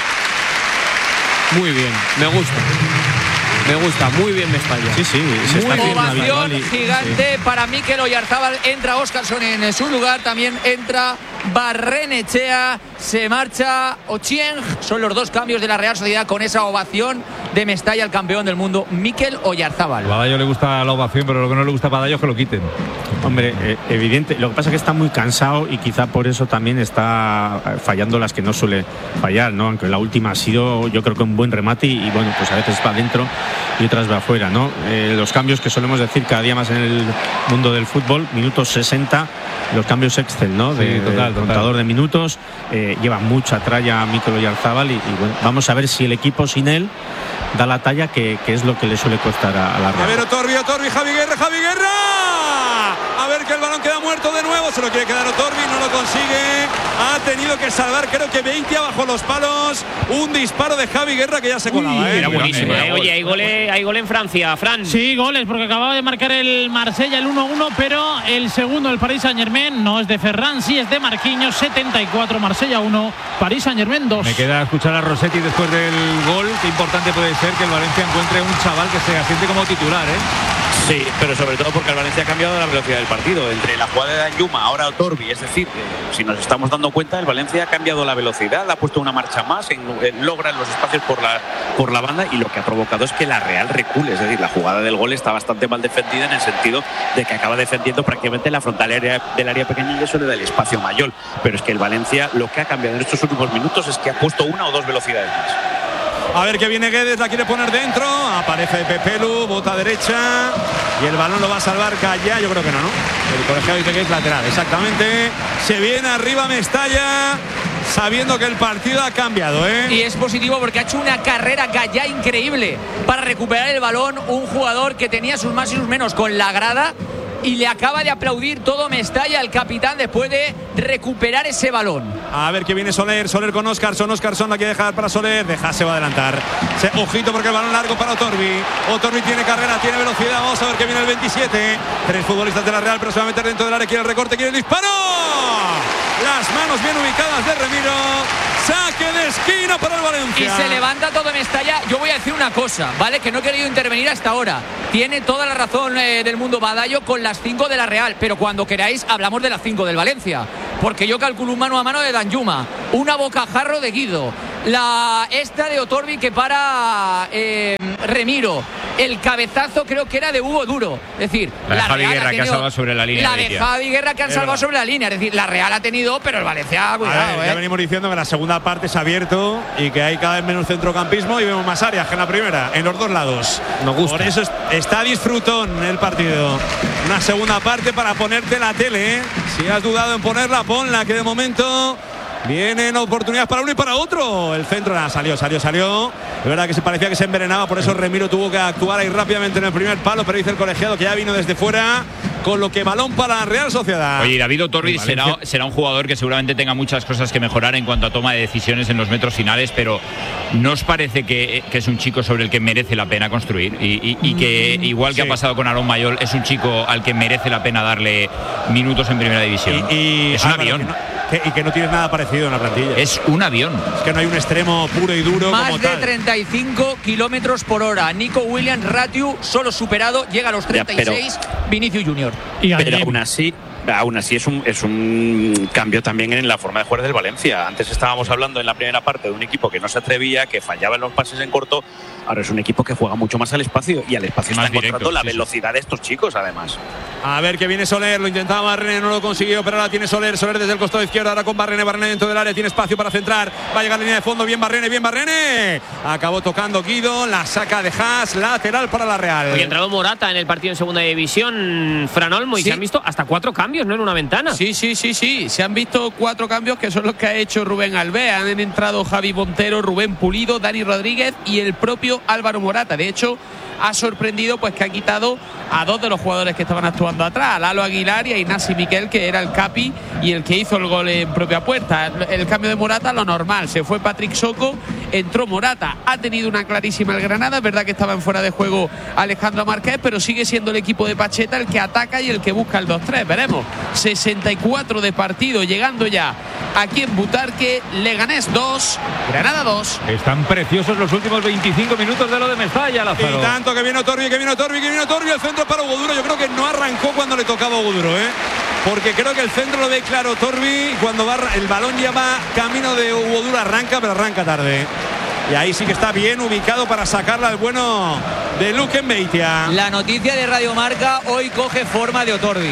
[SPEAKER 1] Muy bien, me gusta. Me gusta, muy bien Mestalla.
[SPEAKER 8] Sí, sí, se está
[SPEAKER 3] muy ovación
[SPEAKER 8] y,
[SPEAKER 3] gigante
[SPEAKER 8] sí.
[SPEAKER 3] para Mikel Oyarzábal. Entra Óscarson en su lugar, también entra Barrenechea, se marcha Ochieng. Son los dos cambios de la Real Sociedad con esa ovación de Mestalla, el campeón del mundo, Mikel Oyarzábal.
[SPEAKER 2] A Badallo le gusta la ovación, pero lo que no le gusta a Badallo es que lo quiten.
[SPEAKER 8] Hombre, eh, evidente. Lo que pasa es que está muy cansado y quizá por eso también está fallando las que no suele fallar, ¿no? Aunque la última ha sido, yo creo que un buen remate y, y bueno, pues a veces va adentro y otras va afuera, ¿no? Eh, los cambios que solemos decir cada día más en el mundo del fútbol, minutos sesenta, los cambios Excel, ¿no? De, sí, total, de contador total. de minutos, eh, lleva mucha tralla a Mikel Oyarzábal y, y bueno, vamos a ver si el equipo sin él da la talla que, que es lo que le suele costar a, a la Real.
[SPEAKER 4] A ver, Otorbi, Otorbi, Javi Guerra, Javi Guerra. A ver que el balón queda muerto de nuevo, se lo quiere quedar Otorbi, no lo consigue. Ha tenido que salvar, creo que veinte bajo los palos. Un disparo de Javi Guerra que ya se colaba.
[SPEAKER 1] Uy,
[SPEAKER 4] ¿eh?
[SPEAKER 1] Era buenísimo. Eh. Oye, hay gol, hay gol en Francia, Fran.
[SPEAKER 6] Sí, goles, porque acababa de marcar el Marsella el uno uno, pero el segundo, el Paris Saint-Germain, no es de Ferran, sí es de Marquinhos. Setenta y cuatro, Marsella uno, Paris Saint-Germain dos.
[SPEAKER 2] Me queda escuchar a Rossetti después del gol. Qué importante puede ser que el Valencia encuentre un chaval que se asiente como titular, ¿eh?
[SPEAKER 7] Sí, pero sobre todo porque el Valencia ha cambiado la velocidad del partido. Entre la jugada de Danjuma, ahora Otorbi, es decir, eh, si nos estamos dando cuenta, el Valencia ha cambiado la velocidad, ha puesto una marcha más, en, eh, logra los espacios por la, por la banda, y lo que ha provocado es que la Real recule. Es decir, la jugada del gol está bastante mal defendida en el sentido de que acaba defendiendo prácticamente la frontal área, del área pequeña, y eso le da el espacio mayor. Pero es que el Valencia lo que ha cambiado en estos últimos minutos es que ha puesto una o dos velocidades más.
[SPEAKER 4] A ver que viene Guedes, la quiere poner dentro. Aparece Pepelu, bota derecha. Y el balón lo va a salvar Gallá. Yo creo que no, ¿no? El colegiado dice que es lateral, exactamente. Se viene arriba Mestalla, sabiendo que el partido ha cambiado, ¿eh?
[SPEAKER 3] Y es positivo porque ha hecho una carrera Gallá increíble para recuperar el balón. Un jugador que tenía sus más y sus menos con la grada. Y le acaba de aplaudir todo Mestalla, el capitán, después de recuperar ese balón.
[SPEAKER 4] A ver que viene Soler, Soler con Óscarson, Óscarson la quiere dejar para Soler, deja, se va a adelantar. Se, ojito porque el balón largo para Otorbi. Otorbi tiene carrera, tiene velocidad, vamos a ver que viene el veintisiete. Tres futbolistas de la Real, pero se va a meter dentro del área, quiere el recorte, quiere el disparo. Las manos bien ubicadas de Remiro. Saque de esquina para el Valencia.
[SPEAKER 3] Y se levanta todo Mestalla. Yo voy a decir una cosa, ¿vale? Que no he querido intervenir hasta ahora. Tiene toda la razón eh, del mundo Badallo con las cinco de la Real, pero cuando queráis hablamos de las cinco del Valencia, porque yo calculo un mano a mano de Danjuma, una bocajarro de Guido, la esta de Otorbi que para eh, Remiro, el cabezazo creo que era de Hugo Duro, es decir,
[SPEAKER 5] la,
[SPEAKER 3] la
[SPEAKER 5] de Javi
[SPEAKER 3] Real
[SPEAKER 5] Guerra
[SPEAKER 3] ha tenido,
[SPEAKER 5] que ha salvado sobre la línea,
[SPEAKER 3] la de, de Javi Guerra que han salvado verdad. sobre la línea, es decir, la Real ha tenido, pero el Valencia, cuidado,
[SPEAKER 4] a ver,
[SPEAKER 3] eh.
[SPEAKER 4] ya venimos diciendo que la segunda parte se ha abierto y que hay cada vez menos centrocampismo y vemos más áreas que en la primera, en los dos lados.
[SPEAKER 2] Nos gusta.
[SPEAKER 4] Por eso está disfrutón el partido. Una segunda parte para ponerte la tele, ¿eh? Si has dudado en ponerla, ponla, que de momento vienen oportunidades para uno y para otro. El centro nada, salió, salió, salió. De verdad que se parecía que se envenenaba, por eso Remiro tuvo que actuar ahí rápidamente en el primer palo, pero dice el colegiado que ya vino desde fuera, con lo que balón para la Real Sociedad.
[SPEAKER 5] Oye, David Otorbi será, será un jugador que seguramente tenga muchas cosas que mejorar en cuanto a toma de decisiones en los metros finales, pero ¿no os parece que, que es un chico sobre el que merece la pena construir? Y, y, y que, igual que sí. ha pasado con Aarón Mayol, es un chico al que merece la pena darle minutos en primera división.
[SPEAKER 4] Y, y,
[SPEAKER 5] es un
[SPEAKER 4] Álvaro,
[SPEAKER 5] avión.
[SPEAKER 4] Que no, que, y que no tienes nada parecido en la plantilla.
[SPEAKER 5] Es un avión.
[SPEAKER 4] Es que no hay un extremo puro y duro
[SPEAKER 3] Más
[SPEAKER 4] como
[SPEAKER 3] de
[SPEAKER 4] tal.
[SPEAKER 3] treinta y cinco kilómetros por hora. Nico Williams, ratio solo superado, llega a los treinta y seis. Ya, pero, Vinicius Junior.
[SPEAKER 7] Y pero aún así, aún así es un, es un cambio también en la forma de jugar del Valencia. Antes estábamos hablando en la primera parte de un equipo que no se atrevía, que fallaba en los pases en corto. Ahora es un equipo que juega mucho más al espacio y al espacio está encontrando la velocidad de estos chicos, además.
[SPEAKER 4] A ver que viene Soler, lo intentaba Barrene, no lo consiguió, pero ahora tiene Soler, Soler desde el costado izquierdo, ahora con Barrene, Barrene dentro del área, tiene espacio para centrar, va a llegar a línea de fondo, bien Barrene, bien Barrene. Acabó tocando Guido, la saca de Haas, lateral para la Real.
[SPEAKER 1] Hoy ha entrado Morata en el partido en segunda división, Fran Olmo, y
[SPEAKER 9] sí.
[SPEAKER 1] se han visto hasta cuatro cambios, ¿no? En una ventana.
[SPEAKER 9] Sí, sí, sí, sí. Se han visto cuatro cambios que son los que ha hecho Rubén Alves. Han entrado Javi Montero, Rubén Pulido, Dani Rodríguez y el propio Álvaro Morata. De hecho, ha sorprendido pues que ha quitado a dos de los jugadores que estaban actuando atrás, a Lalo Aguilar y a Ignasi Miquel, que era el capi y el que hizo el gol en propia puerta. El cambio de Morata, lo normal, se fue Patrick Soco, entró Morata, ha tenido una clarísima el Granada, es verdad que estaba en fuera de juego Alejandro Márquez, pero sigue siendo el equipo de Pacheta el que ataca y el que busca el dos tres, veremos. sesenta y cuatro de partido, llegando ya aquí en Butarque, Leganés dos, Granada dos.
[SPEAKER 2] Están preciosos los últimos veinticinco minutos de lo de Mestalla, Lázaro.
[SPEAKER 4] Y tanto que viene Otorbi, que viene Otorbi, que viene Otorbi, el centro para Hugo Duro. Yo creo que no arrancó cuando le tocaba a Hugo Duro, ¿eh? Porque creo que el centro lo ve claro Otorbi, y cuando va el balón ya va camino de Hugo Duro, arranca, pero arranca tarde. Y ahí sí que está bien ubicado para sacarla al bueno de Luque Beitia.
[SPEAKER 3] La noticia de Radio Marca hoy coge forma de Otorbi.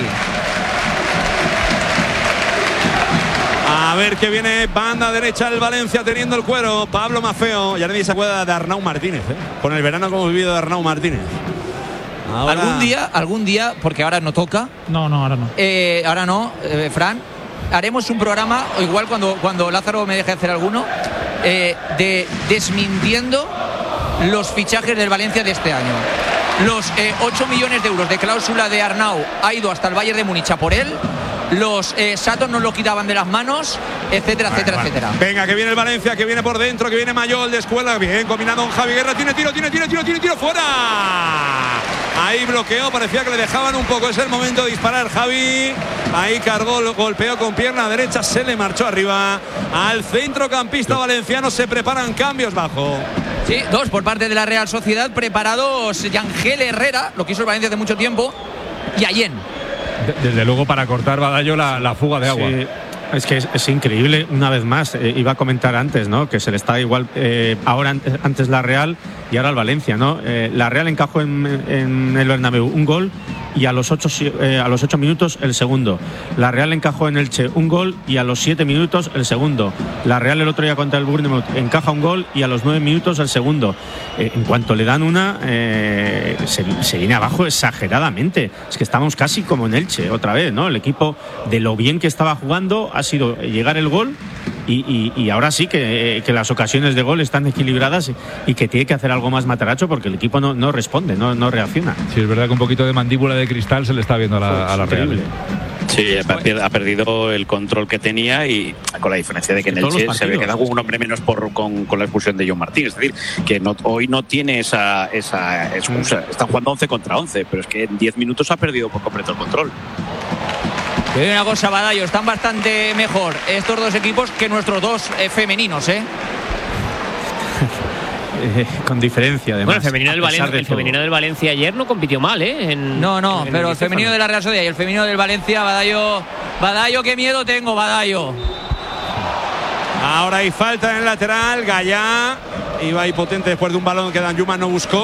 [SPEAKER 4] A ver que viene banda derecha el Valencia teniendo el cuero. Pablo Mafeo. Ya nadie se acuerda de Arnau Martínez, ¿eh? Con el verano que hemos vivido de Arnau Martínez.
[SPEAKER 3] Ahora... Algún día, algún día, porque ahora no toca.
[SPEAKER 6] No, no, ahora no.
[SPEAKER 3] Eh, ahora no, eh, Fran. Haremos un programa, o igual cuando, cuando Lázaro me deje hacer alguno, eh, de desmintiendo los fichajes del Valencia de este año. Los eh, ocho millones de euros de cláusula de Arnau ha ido hasta el Bayern de Múnich a por él. Los eh, Satos nos lo quitaban de las manos, etcétera, vale, etcétera, vale. etcétera.
[SPEAKER 4] Venga, que viene el Valencia, que viene por dentro, que viene Mayol de escuela, bien combinado con Javi Guerra, tiene tiro, tiene tiro, tiro, tiene tiro, fuera. Ahí bloqueó, parecía que le dejaban un poco, es el momento de disparar Javi. Ahí cargó, golpeó con pierna derecha, se le marchó arriba al centrocampista valenciano, se preparan cambios bajo.
[SPEAKER 3] Sí, dos por parte de la Real Sociedad, preparados Yangel Herrera, lo que hizo el Valencia hace mucho tiempo, y Allen.
[SPEAKER 2] Desde luego para cortar Badallo la, la fuga de agua.
[SPEAKER 8] Sí, es que es, es increíble, una vez más, eh, iba a comentar antes, ¿no? Que se le está igual, eh, ahora antes la Real y ahora el Valencia, ¿no? Eh, la Real encajó en, en el Bernabéu un gol y a los ocho, eh, a los ocho minutos el segundo. La Real encajó en Elche un gol y a los siete minutos el segundo. La Real el otro día contra el Bournemouth encaja un gol y a los nueve minutos el segundo. Eh, en cuanto le dan una, eh, se, se viene abajo exageradamente. Es que estamos casi como en Elche otra vez, ¿no? El equipo, de lo bien que estaba jugando, ha sido llegar el gol. Y, y, y ahora sí que, que las ocasiones de gol están equilibradas y, y que tiene que hacer algo más Matarazzo porque el equipo no, no responde, no, no reacciona.
[SPEAKER 2] Sí, es verdad que un poquito de mandíbula de cristal se le está viendo a la, a la Real.
[SPEAKER 7] Sí, ha perdido el control que tenía y con la diferencia de que en el Che se ve quedado con un hombre menos por, con, con la expulsión de John Martín. Es decir, que no, hoy no tiene esa, esa excusa. Están jugando once contra once, pero es que en diez minutos ha perdido por completo el control.
[SPEAKER 3] Te digo una cosa, Badallo, están bastante mejor estos dos equipos que nuestros dos eh, femeninos, ¿eh?
[SPEAKER 8] Eh, con diferencia, además.
[SPEAKER 1] Bueno, el femenino, del, Valen
[SPEAKER 8] de
[SPEAKER 1] el femenino del Valencia ayer no compitió mal, ¿eh? En,
[SPEAKER 3] no, no,
[SPEAKER 1] en
[SPEAKER 3] pero
[SPEAKER 1] el,
[SPEAKER 3] el femenino de la Real Sociedad y el femenino del Valencia, Badallo, Badallo, qué miedo tengo, Badallo.
[SPEAKER 4] Ahora hay falta en el lateral, Gallá iba ahí potente después de un balón que Danjuma no buscó.